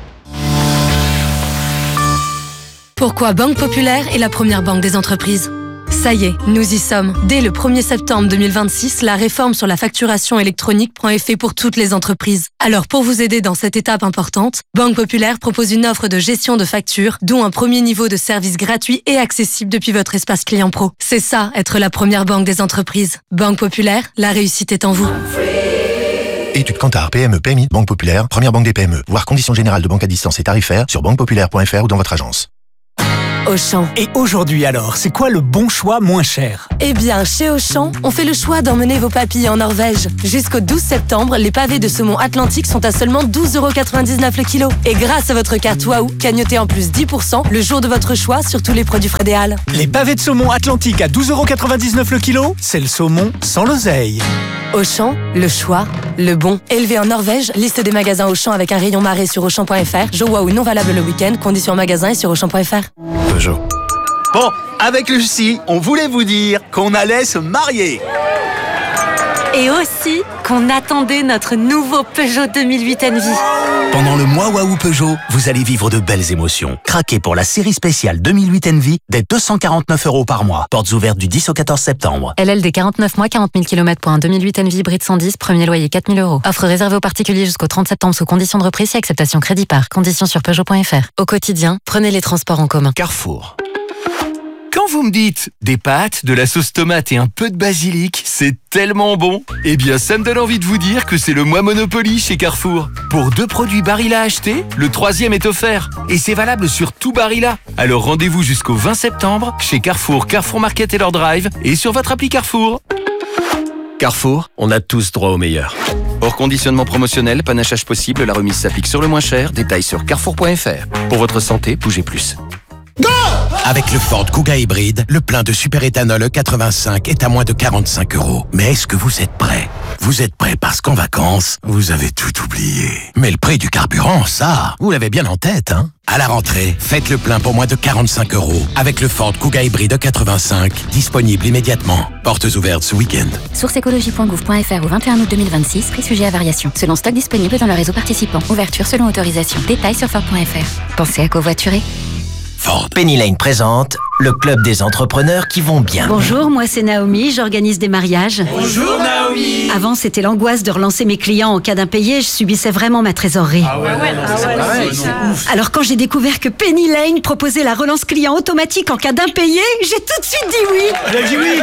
Pourquoi Banque Populaire est la première banque des entreprises. Ça y est, nous y sommes. Dès le 1er septembre 2026, la réforme sur la facturation électronique prend effet pour toutes les entreprises. Alors pour vous aider dans cette étape importante, Banque Populaire propose une offre de gestion de factures, dont un premier niveau de service gratuit et accessible depuis votre espace client pro. C'est ça, être la première banque des entreprises. Banque Populaire, la réussite est en vous. Étude Kantar, PME, PMI, Banque Populaire, première banque des PME. Voir conditions générales de banque à distance et tarifaires sur banquepopulaire.fr ou dans votre agence. Auchan. Et aujourd'hui alors, c'est quoi le bon choix moins cher ? Eh bien, chez Auchan, on fait le choix d'emmener vos papilles en Norvège. Jusqu'au 12 septembre, les pavés de saumon Atlantique sont à seulement 12,99€ le kilo. Et grâce à votre carte Waouh, cagnotez en plus 10% le jour de votre choix sur tous les produits frais des Halles. Les pavés de saumon Atlantique à 12,99€ le kilo, c'est le saumon sans l'oseille. Auchan, le choix, le bon. Élevé en Norvège, liste des magasins Auchan avec un rayon marée sur Auchan.fr. Jeux Waouh non valable le week-end, conditions en magasin et sur Auchan.fr. Peugeot. Bon, avec Lucie, on voulait vous dire qu'on allait se marier. Et aussi qu'on attendait notre nouveau Peugeot 2008 Envy. Pendant le mois Waouh Peugeot, vous allez vivre de belles émotions. Craquez pour la série spéciale 2008 Envy dès 249€ par mois. Portes ouvertes du 10 au 14 septembre. LLD 49 mois, 40 000 km pour un 2008 Envy hybride 110, premier loyer 4 000€. Offre réservée aux particuliers jusqu'au 30 septembre sous conditions de reprise et acceptation crédit par. Conditions sur Peugeot.fr. Au quotidien, prenez les transports en commun. Carrefour. Quand vous me dites des pâtes, de la sauce tomate et un peu de basilic, c'est tellement bon. Eh bien, ça me donne envie de vous dire que c'est le mois Monopoly chez Carrefour. Pour 2 produits Barilla achetés, le 3e est offert. Et c'est valable sur tout Barilla. Alors rendez-vous jusqu'au 20 septembre chez Carrefour, Carrefour Market et leur drive et sur votre appli Carrefour. Carrefour, on a tous droit au meilleur. Hors conditionnement promotionnel, panachage possible, la remise s'applique sur le moins cher. Détails sur carrefour.fr. Pour votre santé, bougez plus. Go! Avec le Ford Kuga hybride, le plein de super-éthanol E85 est à moins de 45€. Mais est-ce que vous êtes prêts ? Vous êtes prêts parce qu'en vacances, vous avez tout oublié. Mais le prix du carburant, ça, vous l'avez bien en tête, hein ? À la rentrée, faites le plein pour moins de 45€ avec le Ford Kuga hybride E85, disponible immédiatement. Portes ouvertes ce week-end. Source écologie.gouv.fr au 21 août 2026, prix sujet à variation. Selon stock disponible dans le réseau participant. Ouverture selon autorisation. Détails sur Ford.fr. Pensez à covoiturer. Ford. Penny Lane présente le club des entrepreneurs qui vont bien. Bonjour, moi c'est Naomi, j'organise des mariages. Bonjour Naomi. Avant, c'était l'angoisse de relancer mes clients en cas d'impayé, je subissais vraiment ma trésorerie. C'est ouf. Alors quand j'ai découvert que Penny Lane proposait la relance client automatique en cas d'impayé, j'ai tout de suite dit oui. Elle a dit oui.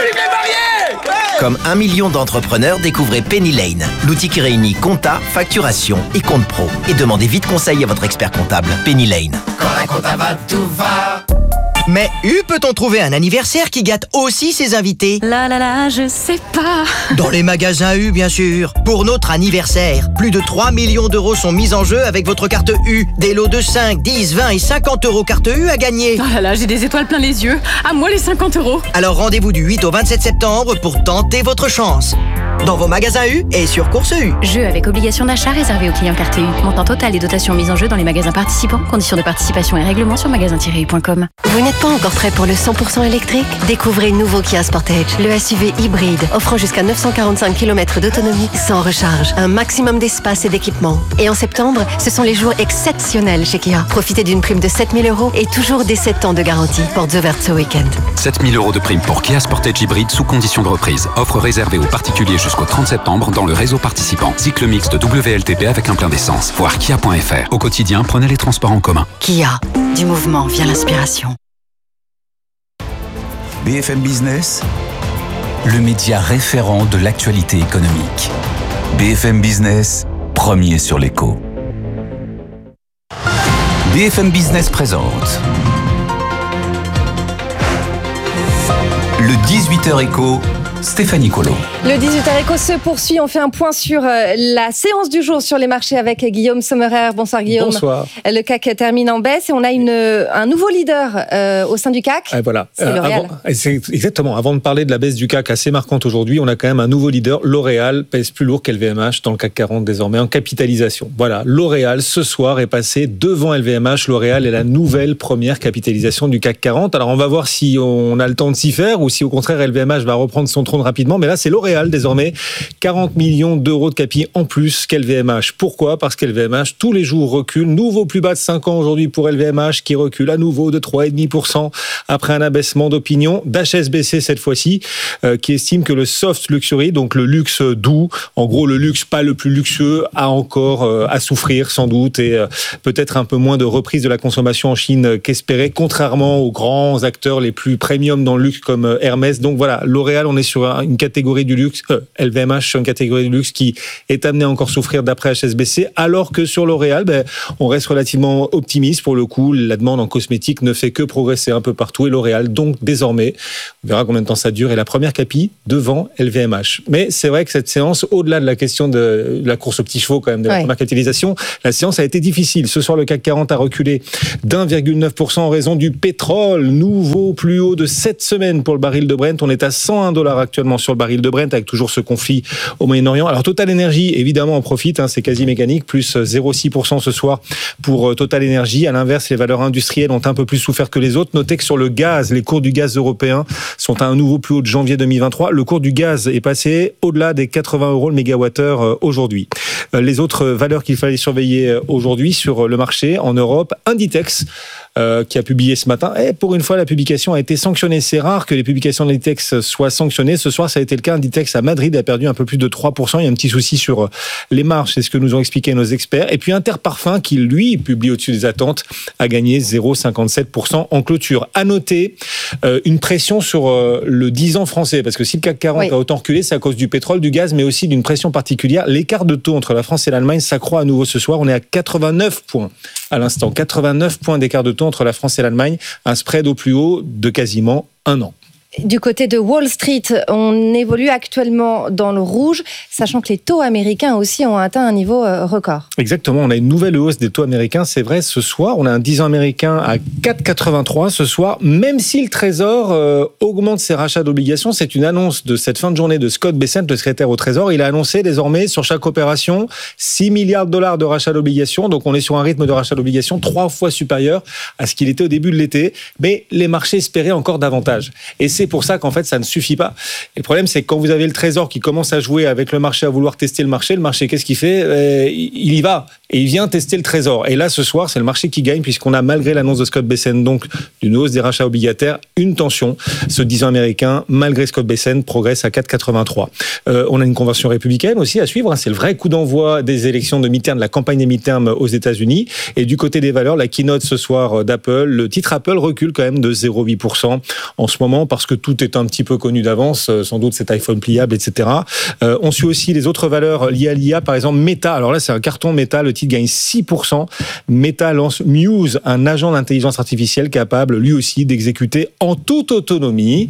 Comme 1 million d'entrepreneurs, découvrez Penny Lane, l'outil qui réunit compta, facturation et compte pro. Et demandez vite conseil à votre expert comptable. Penny Lane. Quand la compta va, tout va. Mais peut-on trouver un anniversaire qui gâte aussi ses invités ? Là, je sais pas. Dans les magasins U, bien sûr. Pour notre anniversaire, plus de 3 millions d'euros sont mis en jeu avec votre carte U. Des lots de 5, 10, 20 et 50€ carte U à gagner. Oh là, j'ai des étoiles plein les yeux. À moi les 50€. Alors rendez-vous du 8 au 27 septembre pour tenter votre chance. Dans vos magasins U et sur Course U. Jeu avec obligation d'achat réservé aux clients carte U. Montant total et dotation mise en jeu dans les magasins participants. Conditions de participation et règlements sur magasin-u.com. Vous n'êtes pas encore prêt pour le 100% électrique ? Découvrez le nouveau Kia Sportage, le SUV hybride, offrant jusqu'à 945 km d'autonomie sans recharge, un maximum d'espace et d'équipement. Et en septembre, ce sont les jours exceptionnels chez Kia. Profitez d'une prime de 7 000 € et toujours des 7 ans de garantie. Portes ouvertes ce week-end. 7 000 € de prime pour Kia Sportage hybride sous condition de reprise. Offre réservée aux particuliers jusqu'au 30 septembre dans le réseau participant. Cycle mixte WLTP avec un plein d'essence. Voir kia.fr. Au quotidien, prenez les transports en commun. Kia, du mouvement vient l'inspiration. BFM Business, le média référent de l'actualité économique. BFM Business, premier sur l'écho. BFM Business présente le 18h écho, Stéphanie Colo. Le 18h écho se poursuit. On fait un point sur la séance du jour sur les marchés avec Guillaume Sommerer. Bonsoir Guillaume. Bonsoir. Le CAC termine en baisse et on a un nouveau leader au sein du CAC. Voilà. C'est L'Oréal. Exactement. Avant de parler de la baisse du CAC assez marquante aujourd'hui, on a quand même un nouveau leader. L'Oréal pèse plus lourd qu'LVMH dans le CAC 40 désormais en capitalisation. Voilà. L'Oréal ce soir est passé devant LVMH. L'Oréal est la nouvelle première capitalisation du CAC 40. Alors on va voir si on a le temps de s'y faire ou si au contraire LVMH va reprendre son trône rapidement, mais là c'est L'Oréal désormais, 40 millions d'euros de capi en plus qu'LVMH. Pourquoi ? Parce qu'LVMH tous les jours recule, nouveau plus bas de 5 ans aujourd'hui pour LVMH qui recule à nouveau de 3,5% après un abaissement d'opinion d'HSBC cette fois-ci, qui estime que le soft luxury, donc le luxe doux, en gros le luxe pas le plus luxueux, a encore à souffrir sans doute et peut-être un peu moins de reprise de la consommation en Chine qu'espéré, contrairement aux grands acteurs les plus premium dans le luxe comme Hermès. Donc voilà, L'Oréal, on est sur une catégorie du luxe, LVMH sur une catégorie du luxe qui est amenée à encore souffrir d'après HSBC, alors que sur L'Oréal, on reste relativement optimiste pour le coup. La demande en cosmétique ne fait que progresser un peu partout et L'Oréal, donc désormais, on verra combien de temps ça dure, est la première capi devant LVMH. Mais c'est vrai que cette séance, au-delà de la question de la course aux petits chevaux quand même, de la première capitalisation, la séance a été difficile. Ce soir, le CAC 40 a reculé d'1,9% en raison du pétrole, nouveau plus haut de 7 semaines pour le baril de Brent. On est à $101 actuellement sur le baril de Brent avec toujours ce conflit au Moyen-Orient. Alors Total Energy, évidemment, en profite, c'est quasi mécanique, plus 0,6% ce soir pour Total Energy. À l'inverse, les valeurs industrielles ont un peu plus souffert que les autres. Notez que sur le gaz, les cours du gaz européen sont à un nouveau plus haut de janvier 2023. Le cours du gaz est passé au-delà des 80 € le mégawattheure aujourd'hui. Les autres valeurs qu'il fallait surveiller aujourd'hui sur le marché en Europe, Inditex, qui a publié ce matin. Et pour une fois, la publication a été sanctionnée. C'est rare que les publications d'Inditex soient sanctionnées. Ce soir, ça a été le cas. Inditex à Madrid a perdu un peu plus de 3%. Il y a un petit souci sur les marges. C'est ce que nous ont expliqué nos experts. Et puis Interparfums, qui lui publie au-dessus des attentes, a gagné 0,57% en clôture. À noter une pression sur le 10 ans français. Parce que si le CAC 40 a autant reculé, c'est à cause du pétrole, du gaz, mais aussi d'une pression particulière. L'écart de taux entre la France et l'Allemagne s'accroît à nouveau ce soir. On est à 89 points à l'instant. 89 points d'écart de taux entre la France et l'Allemagne, un spread au plus haut de quasiment un an. Du côté de Wall Street, on évolue actuellement dans le rouge, sachant que les taux américains aussi ont atteint un niveau record. Exactement, on a une nouvelle hausse des taux américains, c'est vrai, ce soir. On a un 10 ans américain à 4,83 ce soir, même si le Trésor augmente ses rachats d'obligations. C'est une annonce de cette fin de journée de Scott Bessent, le secrétaire au Trésor. Il a annoncé désormais sur chaque opération 6 milliards de dollars de rachats d'obligations. Donc on est sur un rythme de rachat d'obligations 3 fois supérieur à ce qu'il était au début de l'été. Mais les marchés espéraient encore davantage. Et c'est pour ça qu'en fait, ça ne suffit pas. Et le problème, c'est que quand vous avez le Trésor qui commence à jouer avec le marché, à vouloir tester le marché, qu'est-ce qu'il fait ? Il y va. Et il vient tester le Trésor. Et là, ce soir, c'est le marché qui gagne, puisqu'on a, malgré l'annonce de Scott Bessent, donc d'une hausse des rachats obligataires, une tension. Ce 10 ans américain, malgré Scott Bessent, progresse à 4,83. On a une convention républicaine aussi à suivre. C'est le vrai coup d'envoi des élections de mi-terme, de la campagne des mi-termes aux États-Unis. Et du côté des valeurs, la keynote ce soir d'Apple, le titre Apple recule quand même de 0,8% en ce moment, parce que tout est un petit peu connu d'avance, sans doute cet iPhone pliable, etc. On suit aussi les autres valeurs liées à l'IA, par exemple Meta. Alors là, c'est un carton Meta, le titre gagne 6%. Meta lance Muse, un agent d'intelligence artificielle capable, lui aussi, d'exécuter en toute autonomie,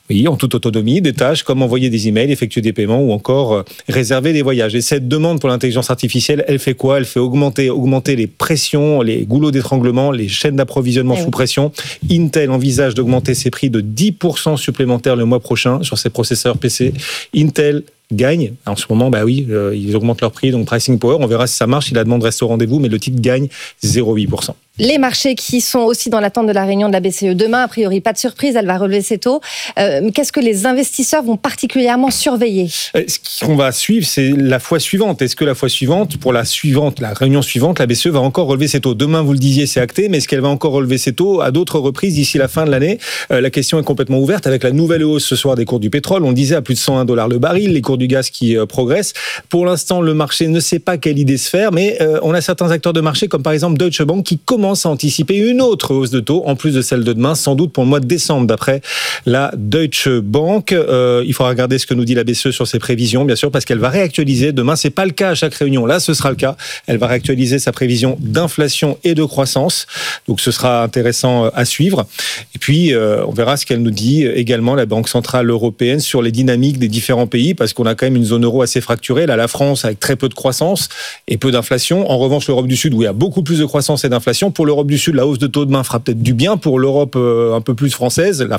des tâches comme envoyer des emails, effectuer des paiements ou encore réserver des voyages. Et cette demande pour l'intelligence artificielle, elle fait quoi ? Elle fait augmenter les pressions, les goulots d'étranglement, les chaînes d'approvisionnement sous pression. Intel envisage d'augmenter ses prix de 10% supplémentaires le mois prochain sur ses processeurs PC. Intel gagne. En ce moment, ils augmentent leur prix, donc pricing power. On verra si ça marche, si la demande reste au rendez-vous, mais le titre gagne 0,8%. Les marchés qui sont aussi dans l'attente de la réunion de la BCE demain, a priori pas de surprise, elle va relever ses taux. Qu'est-ce que les investisseurs vont particulièrement surveiller ? Ce qu'on va suivre, c'est la fois suivante. Est-ce que la fois suivante, pour la réunion suivante, la BCE va encore relever ses taux ? Demain, vous le disiez, c'est acté, mais est-ce qu'elle va encore relever ses taux à d'autres reprises d'ici la fin de l'année ? La question est complètement ouverte avec la nouvelle hausse ce soir des cours du pétrole. On disait à plus de $101 le baril, les cours du gaz qui progressent. Pour l'instant, le marché ne sait pas quelle idée se faire, mais on a certains acteurs de marché, comme par exemple Deutsche Bank, qui commencent à anticiper une autre hausse de taux, en plus de celle de demain, sans doute pour le mois de décembre, d'après la Deutsche Bank. Il faudra regarder ce que nous dit la BCE sur ses prévisions, bien sûr, parce qu'elle va réactualiser. Demain, c'est pas le cas à chaque réunion. Là, ce sera le cas. Elle va réactualiser sa prévision d'inflation et de croissance. Donc, ce sera intéressant à suivre. Et puis, on verra ce qu'elle nous dit également, la Banque Centrale Européenne, sur les dynamiques des différents pays, parce qu'on a quand même une zone euro assez fracturée. Là, la France, avec très peu de croissance et peu d'inflation. En revanche, l'Europe du Sud, où il y a beaucoup plus de croissance et d'inflation. Pour l'Europe du Sud, la hausse de taux demain fera peut-être du bien. Pour l'Europe un peu plus française, la France,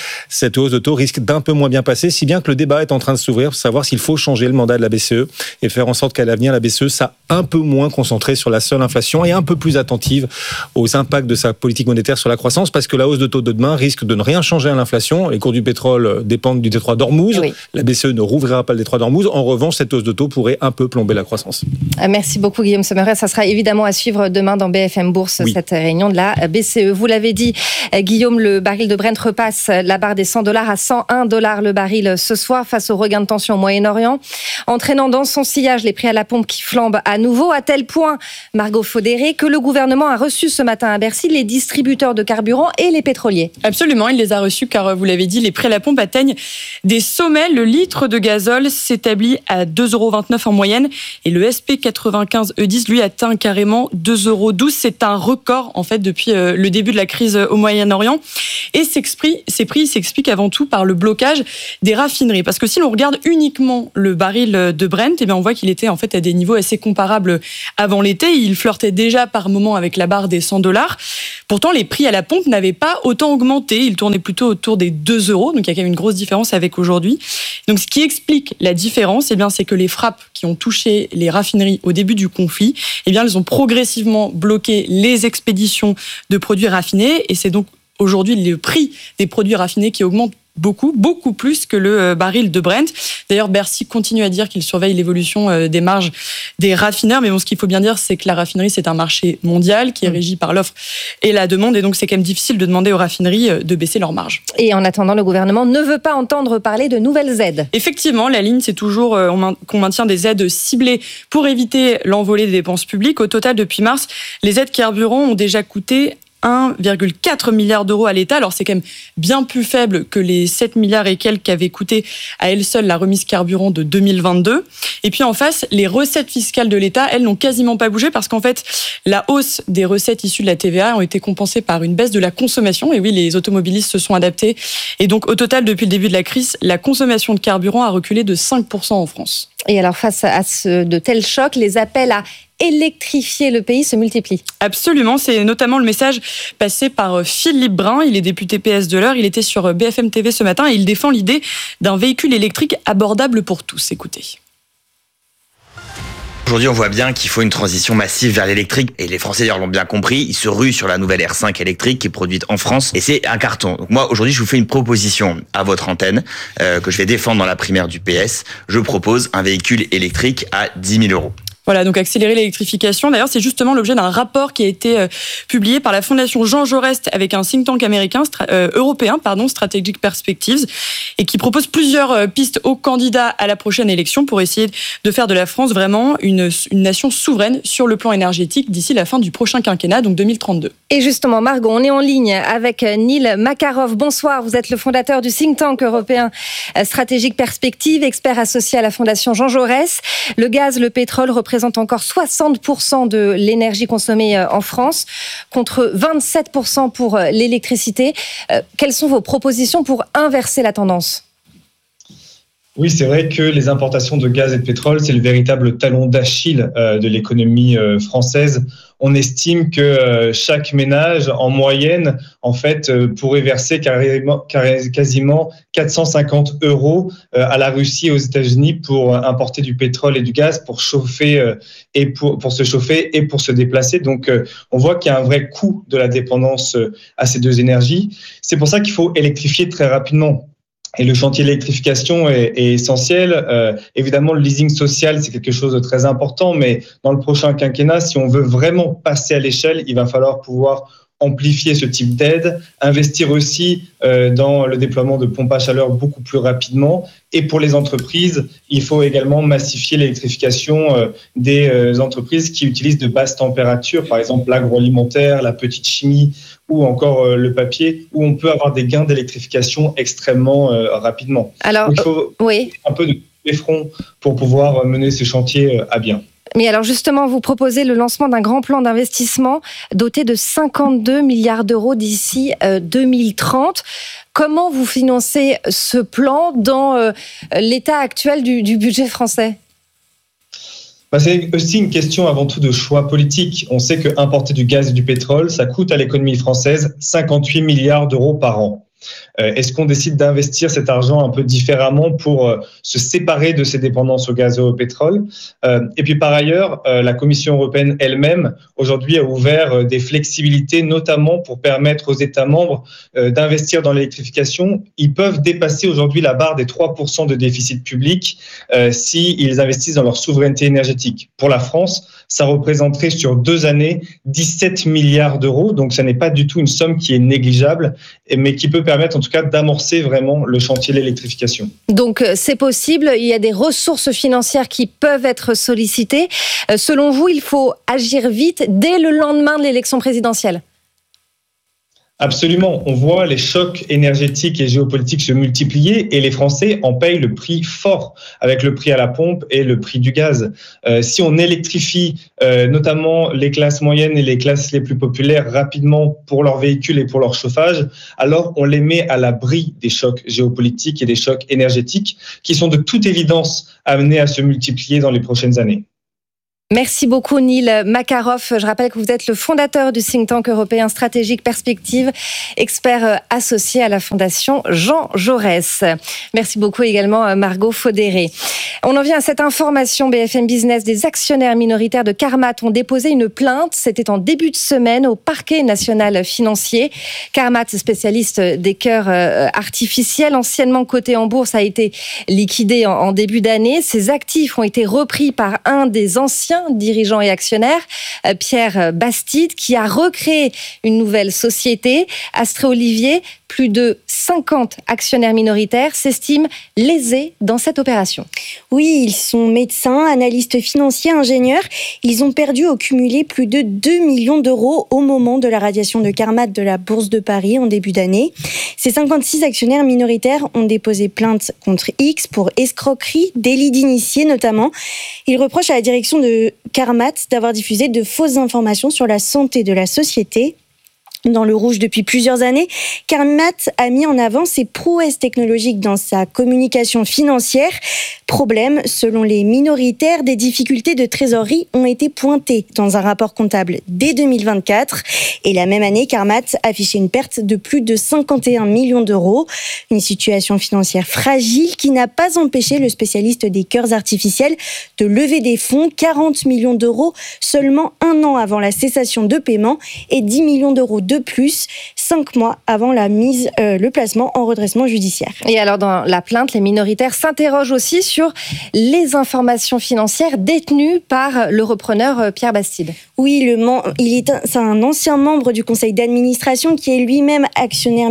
cette hausse de taux risque d'un peu moins bien passer, si bien que le débat est en train de s'ouvrir pour savoir s'il faut changer le mandat de la BCE et faire en sorte qu'à l'avenir, la BCE soit un peu moins concentrée sur la seule inflation et un peu plus attentive aux impacts de sa politique monétaire sur la croissance, parce que la hausse de taux de demain risque de ne rien changer à l'inflation. Les cours du pétrole dépendent du détroit d'Ormuz. Oui. La BCE ne rouvrira pas le détroit d'Ormuz. En revanche, cette hausse de taux pourrait un peu plomber la croissance. Merci beaucoup Guillaume Sommerer. Ça sera évidemment à suivre demain dans BFM Bourse, cette réunion de la BCE. Vous l'avez dit, Guillaume, le baril de Brent repasse la barre des $100 à $101 le baril ce soir face au regain de tension au Moyen-Orient, entraînant dans son sillage les prix à la pompe qui flambent à nouveau, à tel point, Margot Faudéré, que le gouvernement a reçu ce matin à Bercy les distributeurs de carburant et les pétroliers. Absolument, il les a reçus car, vous l'avez dit, les prix à la pompe atteignent des sommets. Le litre de gazole s'établit à 2,29 € en moyenne et le SP95 E10, lui, atteint carrément 2,12 €. C'est un record, en fait, depuis le début de la crise au Moyen-Orient. Et ces prix s'expliquent avant tout par le blocage des raffineries. Parce que si l'on regarde uniquement le baril de Brent, eh bien on voit qu'il était en fait à des niveaux assez comparables avant l'été. Il flirtait déjà par moments avec la barre des $100. Pourtant, les prix à la pompe n'avaient pas autant augmenté. Ils tournaient plutôt autour des 2 €. Donc il y a quand même une grosse différence avec aujourd'hui. Donc ce qui explique la différence, eh bien, c'est que les frappes qui ont touché les raffineries au début du conflit, eh bien, elles ont progressivement bloqué les expéditions de produits raffinés. Et c'est donc aujourd'hui le prix des produits raffinés qui augmente beaucoup plus que le baril de Brent. D'ailleurs, Bercy continue à dire qu'il surveille l'évolution des marges des raffineurs. Mais bon, ce qu'il faut bien dire, c'est que la raffinerie, c'est un marché mondial qui est régi par l'offre et la demande. Et donc, c'est quand même difficile de demander aux raffineries de baisser leurs marges. Et en attendant, le gouvernement ne veut pas entendre parler de nouvelles aides. Effectivement, la ligne, c'est toujours qu'on maintient des aides ciblées pour éviter l'envolée des dépenses publiques. Au total, depuis mars, les aides carburant ont déjà coûté 1,4 milliard d'euros à l'État. Alors, c'est quand même bien plus faible que les 7 milliards et quelques qu'avait coûté à elle seule la remise carburant de 2022. Et puis, en face, les recettes fiscales de l'État, elles, n'ont quasiment pas bougé parce qu'en fait, la hausse des recettes issues de la TVA ont été compensées par une baisse de la consommation. Et oui, les automobilistes se sont adaptés. Et donc, au total, depuis le début de la crise, la consommation de carburant a reculé de 5% en France. Et alors, face à de tels chocs, les appels à électrifier le pays se multiplient. Absolument, c'est notamment le message passé par Philippe Brun, il est député PS de l'Eure, il était sur BFM TV ce matin et il défend l'idée d'un véhicule électrique abordable pour tous. Écoutez. Aujourd'hui, on voit bien qu'il faut une transition massive vers l'électrique. Et les Français d'ailleurs l'ont bien compris, ils se ruent sur la nouvelle R5 électrique qui est produite en France. Et c'est un carton. Donc moi, aujourd'hui, je vous fais une proposition à votre antenne que je vais défendre dans la primaire du PS. Je propose un véhicule électrique à 10 000 €. Voilà, donc accélérer l'électrification. D'ailleurs, c'est justement l'objet d'un rapport qui a été publié par la Fondation Jean Jaurès avec un think tank américain, européen, Strategic Perspectives, et qui propose plusieurs pistes aux candidats à la prochaine élection pour essayer de faire de la France vraiment une nation souveraine sur le plan énergétique d'ici la fin du prochain quinquennat, donc 2032. Et justement, Margot, on est en ligne avec Neil Makarov. Bonsoir, vous êtes le fondateur du think tank européen Strategic Perspectives, expert associé à la Fondation Jean Jaurès. Le gaz, le pétrole représente encore 60% de l'énergie consommée en France, contre 27% pour l'électricité. Quelles sont vos propositions pour inverser la tendance ? Oui, c'est vrai que les importations de gaz et de pétrole, c'est le véritable talon d'Achille de l'économie française. On estime que chaque ménage, en moyenne, en fait, pourrait verser quasiment 450 € à la Russie et aux États-Unis pour importer du pétrole et du gaz pour chauffer et pour se chauffer et pour se déplacer. Donc, on voit qu'il y a un vrai coût de la dépendance à ces deux énergies. C'est pour ça qu'il faut électrifier très rapidement. Et le chantier d'électrification est essentiel. Évidemment, le leasing social, c'est quelque chose de très important, mais dans le prochain quinquennat, si on veut vraiment passer à l'échelle, il va falloir pouvoir amplifier ce type d'aide, investir aussi dans le déploiement de pompes à chaleur beaucoup plus rapidement. Et pour les entreprises, il faut également massifier l'électrification des entreprises qui utilisent de basses températures, par exemple l'agroalimentaire, la petite chimie ou encore le papier, où on peut avoir des gains d'électrification extrêmement rapidement. Alors, il faut un peu de tous les fronts pour pouvoir mener ces chantiers à bien. Mais alors justement, vous proposez le lancement d'un grand plan d'investissement doté de 52 milliards d'euros d'ici 2030. Comment vous financez ce plan dans l'état actuel du budget français ? C'est aussi une question avant tout de choix politique. On sait que importer du gaz et du pétrole, ça coûte à l'économie française 58 milliards d'euros par an. Est-ce qu'on décide d'investir cet argent un peu différemment pour se séparer de ces dépendances au gaz et au pétrole? Et puis par ailleurs, la Commission européenne elle-même aujourd'hui a ouvert des flexibilités, notamment pour permettre aux États membres d'investir dans l'électrification. Ils peuvent dépasser aujourd'hui la barre des 3% de déficit public s'ils investissent dans leur souveraineté énergétique. Pour la France, ça représenterait sur 2 années 17 milliards d'euros. Donc, ça n'est pas du tout une somme qui est négligeable, mais qui peut permettre en tout cas d'amorcer vraiment le chantier de l'électrification. Donc, c'est possible. Il y a des ressources financières qui peuvent être sollicitées. Selon vous, il faut agir vite dès le lendemain de l'élection présidentielle? Absolument. On voit les chocs énergétiques et géopolitiques se multiplier et les Français en payent le prix fort avec le prix à la pompe et le prix du gaz. Si on électrifie notamment les classes moyennes et les classes les plus populaires rapidement pour leurs véhicules et pour leur chauffage, alors on les met à l'abri des chocs géopolitiques et des chocs énergétiques qui sont de toute évidence amenés à se multiplier dans les prochaines années. Merci beaucoup Neil Makarov. Je rappelle que vous êtes le fondateur du think tank européen Stratégique Perspective, expert associé à la Fondation Jean Jaurès. Merci beaucoup également Margot Faudéré. On en vient à cette information BFM Business. Des actionnaires minoritaires de Carmat ont déposé une plainte. C'était en début de semaine au parquet national financier. Carmat, spécialiste des cœurs artificiels, anciennement coté en bourse, a été liquidé en début d'année. Ses actifs ont été repris par un des anciens dirigeant et actionnaire, Pierre Bastide, qui a recréé une nouvelle société. Astrée Olivier, plus de 50 actionnaires minoritaires s'estiment lésés dans cette opération. Oui, ils sont médecins, analystes financiers, ingénieurs. Ils ont perdu au cumulé plus de 2 millions d'euros au moment de la radiation de Carmat de la Bourse de Paris en début d'année. Ces 56 actionnaires minoritaires ont déposé plainte contre X pour escroquerie, délit d'initié notamment. Ils reprochent à la direction de Carmat d'avoir diffusé de fausses informations sur la santé de la société. Dans le rouge depuis plusieurs années, Carmat a mis en avant ses prouesses technologiques dans sa communication financière. Problème, selon les minoritaires, des difficultés de trésorerie ont été pointées dans un rapport comptable dès 2024. Et la même année, Carmat affichait une perte de plus de 51 millions d'euros. Une situation financière fragile qui n'a pas empêché le spécialiste des cœurs artificiels de lever des fonds, 40 millions d'euros seulement 1 an avant la cessation de paiement et 10 millions d'euros de plus 5 mois avant la mise, le placement en redressement judiciaire. Et alors dans la plainte, les minoritaires s'interrogent aussi sur les informations financières détenues par le repreneur Pierre Bastide. Oui, c'est un ancien membre du conseil d'administration qui est lui-même actionnaire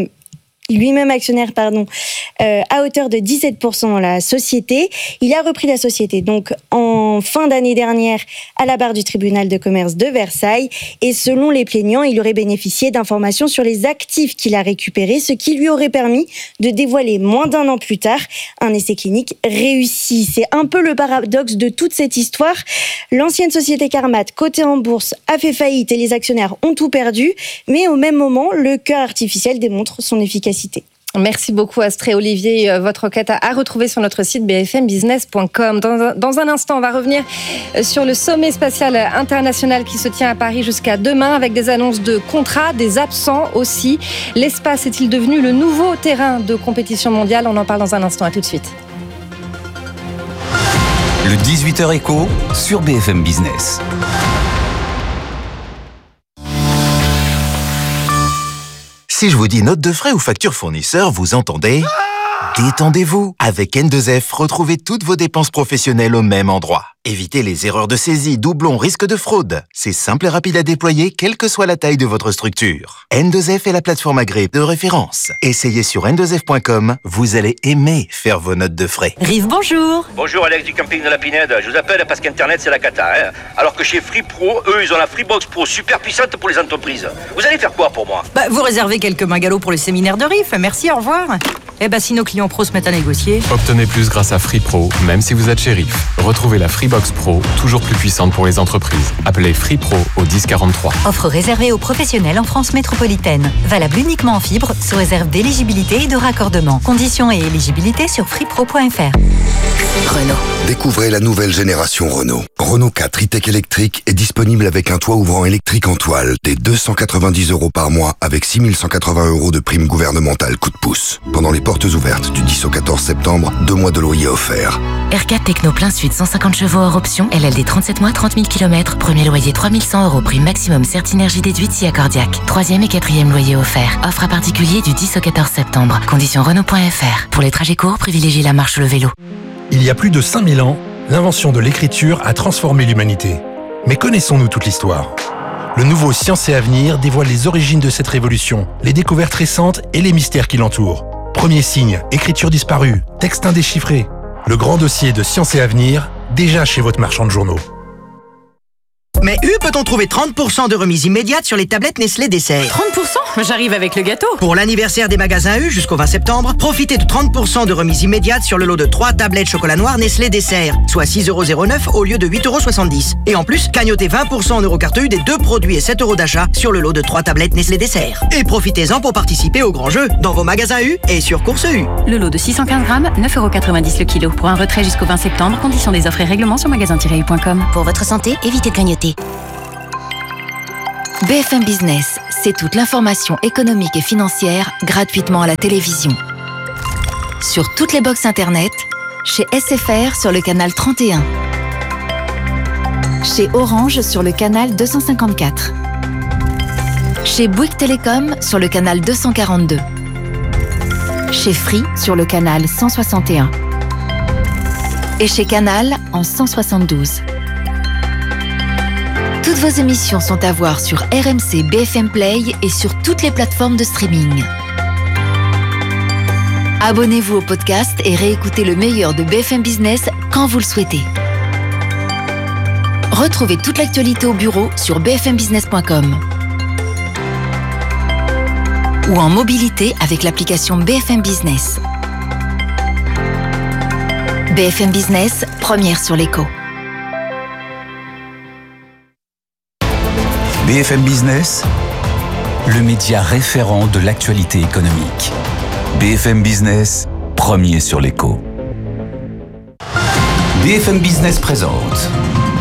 à hauteur de 17% dans la société. Il a repris la société donc en fin d'année dernière à la barre du tribunal de commerce de Versailles et selon les plaignants, il aurait bénéficié d'informations sur les actifs qu'il a récupérés, ce qui lui aurait permis de dévoiler moins d'1 an plus tard un essai clinique réussi. C'est un peu le paradoxe de toute cette histoire. L'ancienne société Carmat, cotée en bourse, a fait faillite et les actionnaires ont tout perdu, mais au même moment, le cœur artificiel démontre son efficacité. Merci beaucoup Astrée Olivier. Votre requête à retrouver sur notre site bfmbusiness.com. Dans un instant, on va revenir sur le sommet spatial international qui se tient à Paris jusqu'à demain avec des annonces de contrats, des absents aussi. L'espace est-il devenu le nouveau terrain de compétition mondiale? On en parle dans un instant. À tout de suite. Le 18h Écho sur BFM Business. Si je vous dis note de frais ou facture fournisseur, vous entendez ? Détendez-vous. Avec N2F, retrouvez toutes vos dépenses professionnelles au même endroit. Évitez les erreurs de saisie, doublons, risques de fraude. C'est simple et rapide à déployer, quelle que soit la taille de votre structure. N2F est la plateforme agréée de référence. Essayez sur n2f.com, vous allez aimer faire vos notes de frais. Rive, bonjour. Bonjour Alex du camping de la Pinède. Je vous appelle parce qu'Internet c'est la cata. Hein. Alors que chez Free Pro, eux ils ont la Freebox Pro super puissante pour les entreprises. Vous allez faire quoi pour moi ? Vous réservez quelques magalos pour le séminaire de Rive. Merci, au revoir. si nos clients pros se mettent à négocier... Obtenez plus grâce à Free Pro, même si vous êtes shérif. Retrouvez la Freebox Pro, toujours plus puissante pour les entreprises. Appelez Free Pro au 1043. Offre réservée aux professionnels en France métropolitaine. Valable uniquement en fibre, sous réserve d'éligibilité et de raccordement. Conditions et éligibilité sur freepro.fr. Renault. Découvrez la nouvelle génération Renault. Renault 4 e-Tech électrique est disponible avec un toit ouvrant électrique en toile dès 290 € par mois avec 6180 € de prime gouvernementale coup de pouce. Pendant les portes ouvertes du 10 au 14 septembre, 2 mois de loyer offerts. R4 Techno plein sud, 150 chevaux hors option, LLD 37 mois, 30 000 km, premier loyer 3100 €, prime maximum Certinergie déduite si accordiaque. 3e et 4e loyer offert. Offre à particulier du 10 au 14 septembre. Conditions Renault.fr. Pour les trajets courts, privilégiez la marche ou le vélo. Il y a plus de 5000 ans, l'invention de l'écriture a transformé l'humanité. Mais connaissons-nous toute l'histoire ? Le nouveau Science et Avenir dévoile les origines de cette révolution, les découvertes récentes et les mystères qui l'entourent. Premier signe, écriture disparue, texte indéchiffré. Le grand dossier de Science et Avenir, déjà chez votre marchand de journaux. Mais peut-on trouver 30% de remise immédiate sur les tablettes Nestlé Dessert? 30%? J'arrive avec le gâteau. Pour l'anniversaire des magasins U jusqu'au 20 septembre, profitez de 30% de remise immédiate sur le lot de 3 tablettes chocolat noir Nestlé Dessert, soit 6,09 € au lieu de 8,70 €. Et en plus, cagnotez 20% en Eurocarte U des 2 produits et 7 € d'achat sur le lot de 3 tablettes Nestlé Dessert. Et profitez-en pour participer au grand jeu dans vos magasins U et sur Course U. Le lot de 615 grammes, 9,90 € le kilo. Pour un retrait jusqu'au 20 septembre, conditions des offres et règlements sur magasin-u.com. Pour votre santé, évitez de grignoter. BFM Business, c'est toute l'information économique et financière gratuitement à la télévision. Sur toutes les box internet, chez SFR sur le canal 31, chez Orange sur le canal 254, chez Bouygues Télécom sur le canal 242, chez Free sur le canal 161 et chez Canal en 172. Toutes vos émissions sont à voir sur RMC BFM Play et sur toutes les plateformes de streaming. Abonnez-vous au podcast et réécoutez le meilleur de BFM Business quand vous le souhaitez. Retrouvez toute l'actualité au bureau sur bfmbusiness.com ou en mobilité avec l'application BFM Business. BFM Business, première sur l'écho. BFM Business, le média référent de l'actualité économique. BFM Business, premier sur l'écho. BFM Business présente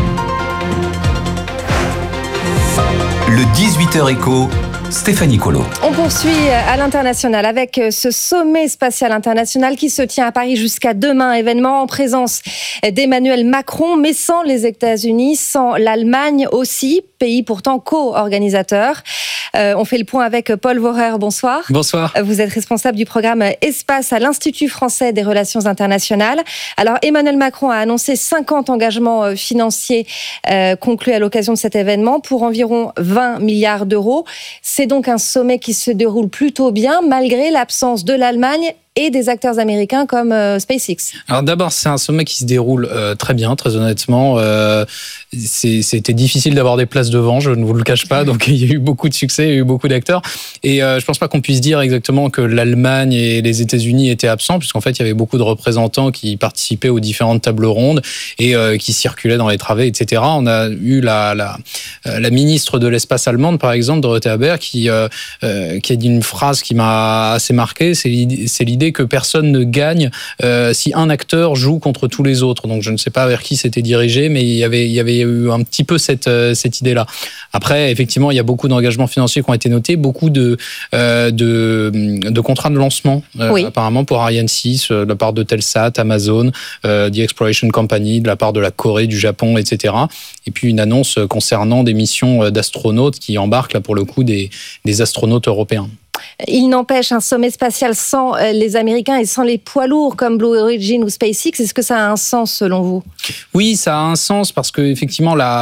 le 18h écho, Stéphanie Colo. On poursuit à l'international avec ce sommet spatial international qui se tient à Paris jusqu'à demain. Événement en présence d'Emmanuel Macron, mais sans les États-Unis, sans l'Allemagne aussi, pays pourtant co-organisateur. On fait le point avec Paul Vorer. Bonsoir. Bonsoir. Vous êtes responsable du programme Espace à l'Institut français des relations internationales. Alors, Emmanuel Macron a annoncé 50 engagements financiers conclus à l'occasion de cet événement pour environ 20 milliards d'euros. C'est donc un sommet qui se déroule plutôt bien, malgré l'absence de l'Allemagne et des acteurs américains comme SpaceX. Alors d'abord, c'est un sommet qui se déroule très bien, très honnêtement. C'était difficile d'avoir des places devant, je ne vous le cache pas. Donc il y a eu beaucoup de succès, il y a eu beaucoup d'acteurs. Et je pense pas qu'on puisse dire exactement que l'Allemagne et les États-Unis étaient absents, puisqu'en fait, il y avait beaucoup de représentants qui participaient aux différentes tables rondes et qui circulaient dans les travées, etc. On a eu la ministre de l'espace allemande, par exemple, Dorothea Haber, qui a dit une phrase qui m'a assez marqué, c'est l'idée que personne ne gagne si un acteur joue contre tous les autres. Donc je ne sais pas vers qui c'était dirigé, mais il y avait eu un petit peu cette idée-là. Après, effectivement, il y a beaucoup d'engagements financiers qui ont été notés, beaucoup de contrats de lancement, oui. Apparemment pour Ariane 6, de la part de Telsat, Amazon, The Exploration Company, de la part de la Corée, du Japon, etc. Et puis une annonce concernant des missions d'astronautes qui embarquent là pour le coup des astronautes européens. Il n'empêche un sommet spatial sans les Américains et sans les poids lourds comme Blue Origin ou SpaceX. Est-ce que ça a un sens selon vous ? Oui, ça a un sens parce que effectivement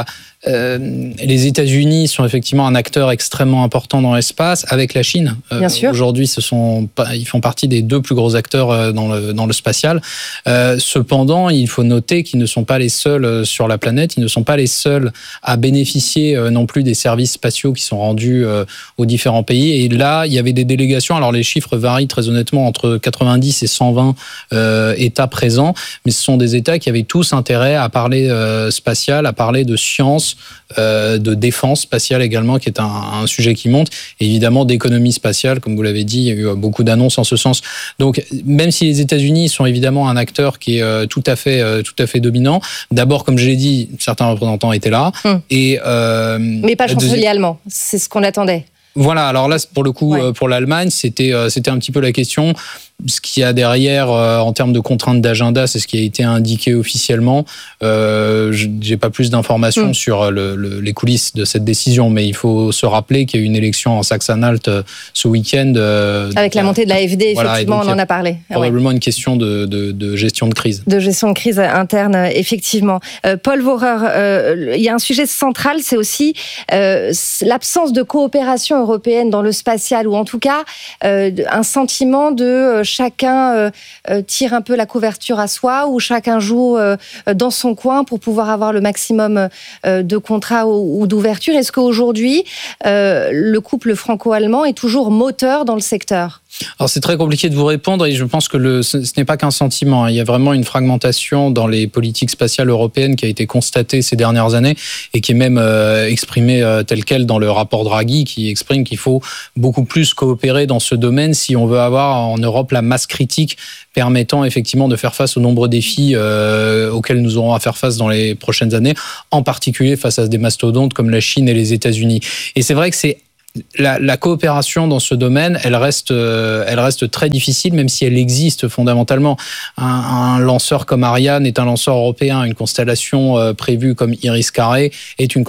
Les États-Unis sont effectivement un acteur extrêmement important dans l'espace, avec la Chine. Bien sûr. Aujourd'hui, ils font partie des 2 plus gros acteurs dans le spatial. Cependant, il faut noter qu'ils ne sont pas les seuls sur la planète, ils ne sont pas les seuls à bénéficier non plus des services spatiaux qui sont rendus aux différents pays. Et là, il y avait des délégations. Alors, les chiffres varient très honnêtement entre 90 et 120 États présents, mais ce sont des États qui avaient tous intérêt à parler spatial, à parler de science, de défense spatiale également, qui est un sujet qui monte, et évidemment d'économie spatiale, comme vous l'avez dit, il y a eu beaucoup d'annonces en ce sens. Donc, même si les États-Unis sont évidemment un acteur qui est tout à fait dominant, d'abord, comme je l'ai dit, certains représentants étaient là, mais pas le chancelier allemand, c'est ce qu'on attendait. Voilà, alors là, pour le coup, pour l'Allemagne, c'était un petit peu la question. Ce qu'il y a derrière, en termes de contraintes d'agenda, c'est ce qui a été indiqué officiellement. J'ai pas plus d'informations sur les coulisses de cette décision, mais il faut se rappeler qu'il y a eu une élection en Saxe-Anhalt ce week-end. Avec la montée de l'AfD, effectivement, on en a parlé. Probablement une question de gestion de crise. De gestion de crise interne, effectivement. Paul Wöhrer, il y a un sujet central, c'est aussi l'absence de coopération européenne dans le spatial, ou en tout cas un sentiment de chacun tire un peu la couverture à soi, ou chacun joue dans son coin pour pouvoir avoir le maximum de contrats ou d'ouverture. Est-ce qu'aujourd'hui, le couple franco-allemand est toujours moteur dans le secteur ? Alors c'est très compliqué de vous répondre, et je pense que ce n'est pas qu'un sentiment. Il y a vraiment une fragmentation dans les politiques spatiales européennes qui a été constatée ces dernières années, et qui est même exprimée telle quelle dans le rapport Draghi, qui exprime qu'il faut beaucoup plus coopérer dans ce domaine si on veut avoir en Europe la masse critique permettant effectivement de faire face aux nombreux défis auxquels nous aurons à faire face dans les prochaines années, en particulier face à des mastodontes comme la Chine et les États-Unis. Et c'est vrai que c'est la coopération dans ce domaine, elle reste très difficile, même si elle existe fondamentalement. Un lanceur comme Ariane est un lanceur européen, une constellation prévue comme Iris-Carré est une